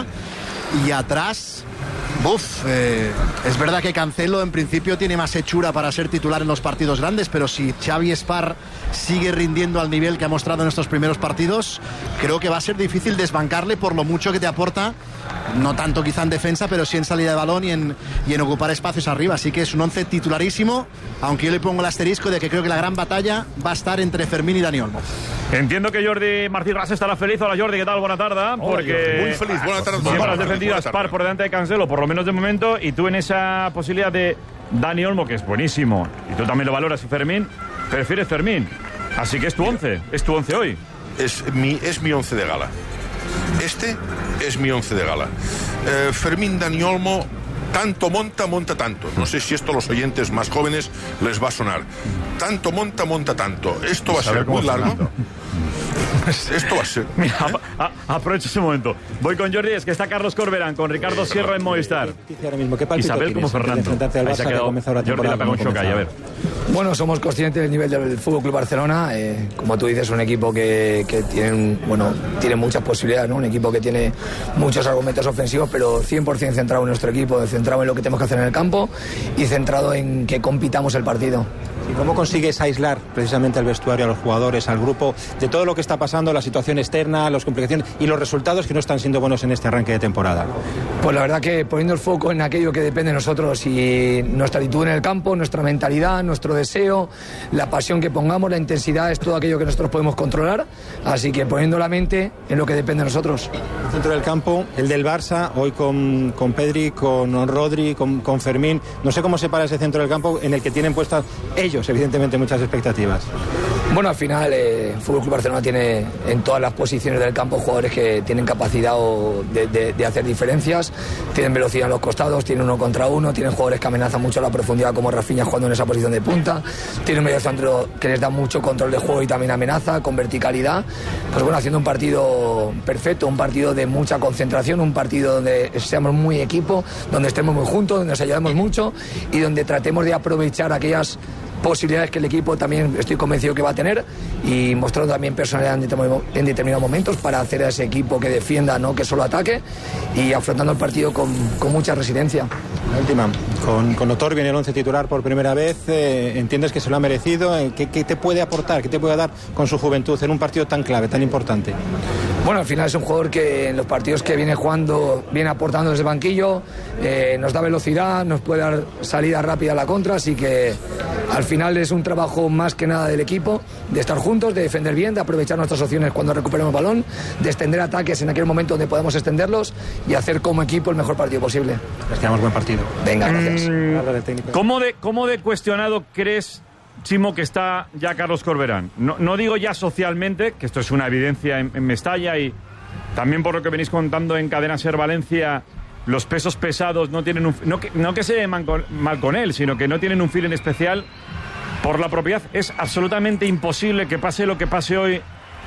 Y atrás, buf, eh, es verdad que Cancelo en principio tiene más hechura para ser titular en los partidos grandes, pero si Xavi Espar sigue rindiendo al nivel que ha mostrado en estos primeros partidos, creo que va a ser difícil desbancarle por lo mucho que te aporta, no tanto quizá en defensa, pero sí en salida de balón y en, y en ocupar espacios arriba. Así que es un once titularísimo, aunque yo le pongo el asterisco de que creo que la gran batalla va a estar entre Fermín y Dani Olmo. Entiendo que Jordi Martí Ras estará feliz. Hola Jordi, ¿qué tal? Buena tarde. Porque muy feliz, buena tarde. Siempre has defendido a Spar por delante de Cancelo, por lo menos de momento, y tú en esa posibilidad de Dani Olmo, que es buenísimo, y tú también lo valoras, y Fermín, prefieres Fermín. Así que es tu once, es tu once hoy. Es mi, es mi once de gala. Este es mi once de gala. Eh, Fermín, Dani Olmo, tanto monta, monta tanto. No sé si esto a los oyentes más jóvenes les va a sonar. Tanto monta, monta tanto. Esto va a ser muy largo. Esto va a ser. Mira, ¿eh? a, a, aprovecho ese momento. Voy con Jordi, es que está Carlos Corberán, con Ricardo eh, Sierra en Movistar. Ahora mismo, ¿qué Isabel como Fernando. Ahí se ha quedado Jordi la pegó un shock ahí, a ver. Bueno, somos conscientes del nivel del Fútbol Club Barcelona. Eh, como tú dices, un equipo que, que tiene, bueno, tiene muchas posibilidades, ¿no? Un equipo que tiene muchos argumentos ofensivos, pero cien por ciento centrado en nuestro equipo, centrado en lo que tenemos que hacer en el campo y centrado en que compitamos el partido. ¿Y cómo consigues aislar precisamente al vestuario, a los jugadores, al grupo, de todo lo que está pasando, la situación externa, las complicaciones y los resultados que no están siendo buenos en este arranque de temporada? Pues la verdad que poniendo el foco en aquello que depende de nosotros y nuestra actitud en el campo, nuestra mentalidad, nuestro deseo, la pasión que pongamos, la intensidad, es todo aquello que nosotros podemos controlar, así que poniendo la mente en lo que depende de nosotros. El centro del campo, el del Barça, hoy con, con Pedri, con Rodri, con, con Fermín, no sé cómo se para ese centro del campo en el que tienen puestas ellos, evidentemente, muchas expectativas. Bueno, al final eh, el Fútbol Club Barcelona tiene en todas las posiciones del campo jugadores que tienen capacidad de, de, de hacer diferencias, tienen velocidad en los costados, tienen uno contra uno, tienen jugadores que amenazan mucho la profundidad como Rafinha jugando en esa posición de punta, tienen un medio centro que les da mucho control de juego y también amenaza con verticalidad. Pues bueno, haciendo un partido perfecto, un partido de mucha concentración, un partido donde seamos muy equipo, donde estemos muy juntos, donde nos ayudemos mucho y donde tratemos de aprovechar aquellas posibilidades que el equipo también estoy convencido que va a tener y mostrando también personalidad en determinados, en determinados momentos para hacer a ese equipo que defienda, no que solo ataque, y afrontando el partido con, con mucha residencia. La última, con, con Otorbi en el once titular por primera vez, eh, ¿entiendes que se lo ha merecido? ¿Qué, ¿Qué te puede aportar, qué te puede dar con su juventud en un partido tan clave, tan importante? Bueno, al final es un jugador que en los partidos que viene jugando, viene aportando desde el banquillo, eh, nos da velocidad, nos puede dar salida rápida a la contra, así que al final es un trabajo más que nada del equipo, de estar juntos, de defender bien, de aprovechar nuestras opciones cuando recuperemos el balón, de extender ataques en aquel momento donde podamos extenderlos y hacer como equipo el mejor partido posible. Esperamos buen partido. Venga, gracias. Mm, ¿Cómo de, cómo de cuestionado crees, Chimo, que está ya Carlos Corberán? No, no digo ya socialmente, que esto es una evidencia en, en Mestalla y también por lo que venís contando en Cadena Ser Valencia, los pesos pesados no tienen un... No que, no que se lleven mal con, mal con él, sino que no tienen un feeling especial por la propiedad. Es absolutamente imposible que pase lo que pase hoy,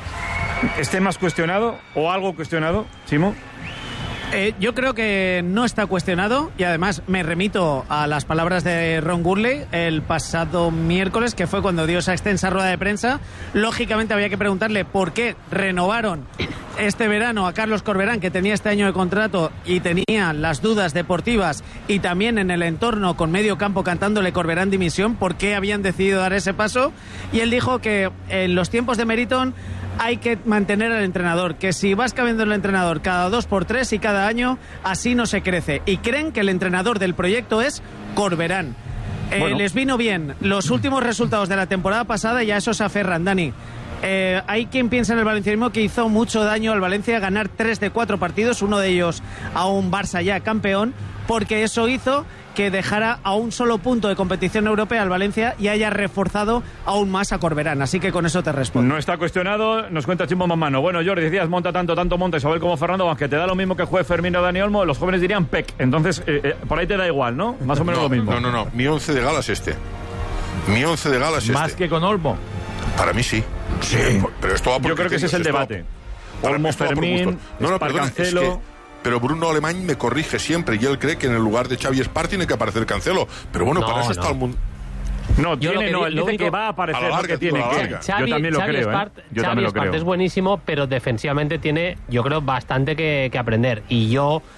esté más cuestionado o algo cuestionado, Chimo. Eh, yo creo que no está cuestionado y además me remito a las palabras de Ron Gurley el pasado miércoles, que fue cuando dio esa extensa rueda de prensa. Lógicamente había que preguntarle por qué renovaron este verano a Carlos Corberán, que tenía este año de contrato y tenía las dudas deportivas y también en el entorno con medio campo cantándole Corberán dimisión, por qué habían decidido dar ese paso. Y él dijo que en los tiempos de Meriton hay que mantener al entrenador, que si vas cambiando el entrenador cada dos por tres y cada año, así no se crece. Y creen que el entrenador del proyecto es Corberán. Eh, bueno. Les vino bien los últimos resultados de la temporada pasada y a eso se aferran, Dani. Eh, hay quien piensa en el valencianismo que hizo mucho daño al Valencia ganar tres de cuatro partidos, uno de ellos a un Barça ya campeón, porque eso hizo que dejara a un solo punto de competición europea al Valencia y haya reforzado aún más a Corberán. Así que con eso te respondo. No está cuestionado, nos cuenta Chimo Mamano. Bueno, Jordi, decías monta tanto, tanto monta Isabel como Fernando, aunque te da lo mismo que juegue Fermín o Dani Olmo, los jóvenes dirían P E C. Entonces, eh, eh, por ahí te da igual, ¿no? Más o menos no, lo mismo. No, no, no. Mi once de gala es este. Mi once de gala es este. ¿Más que con Olmo? Para mí sí. Sí. Pero esto va por Yo creo que ese es el debate. Olmo, Fermín, no, no, perdona, Cancelo... Es que... Pero Bruno Alemán me corrige siempre y él cree que en el lugar de Xavi Espar tiene que aparecer Cancelo. Pero bueno, no, para eso no. está el mundo. No, tiene, que, no, él dice único, que va a aparecer a la larga, lo que tiene que. Xavi, yo también lo Xavi creo, Espart, ¿eh? Yo Xavi también lo Espart creo. Es buenísimo, pero defensivamente tiene, yo creo, bastante que, que aprender. Y yo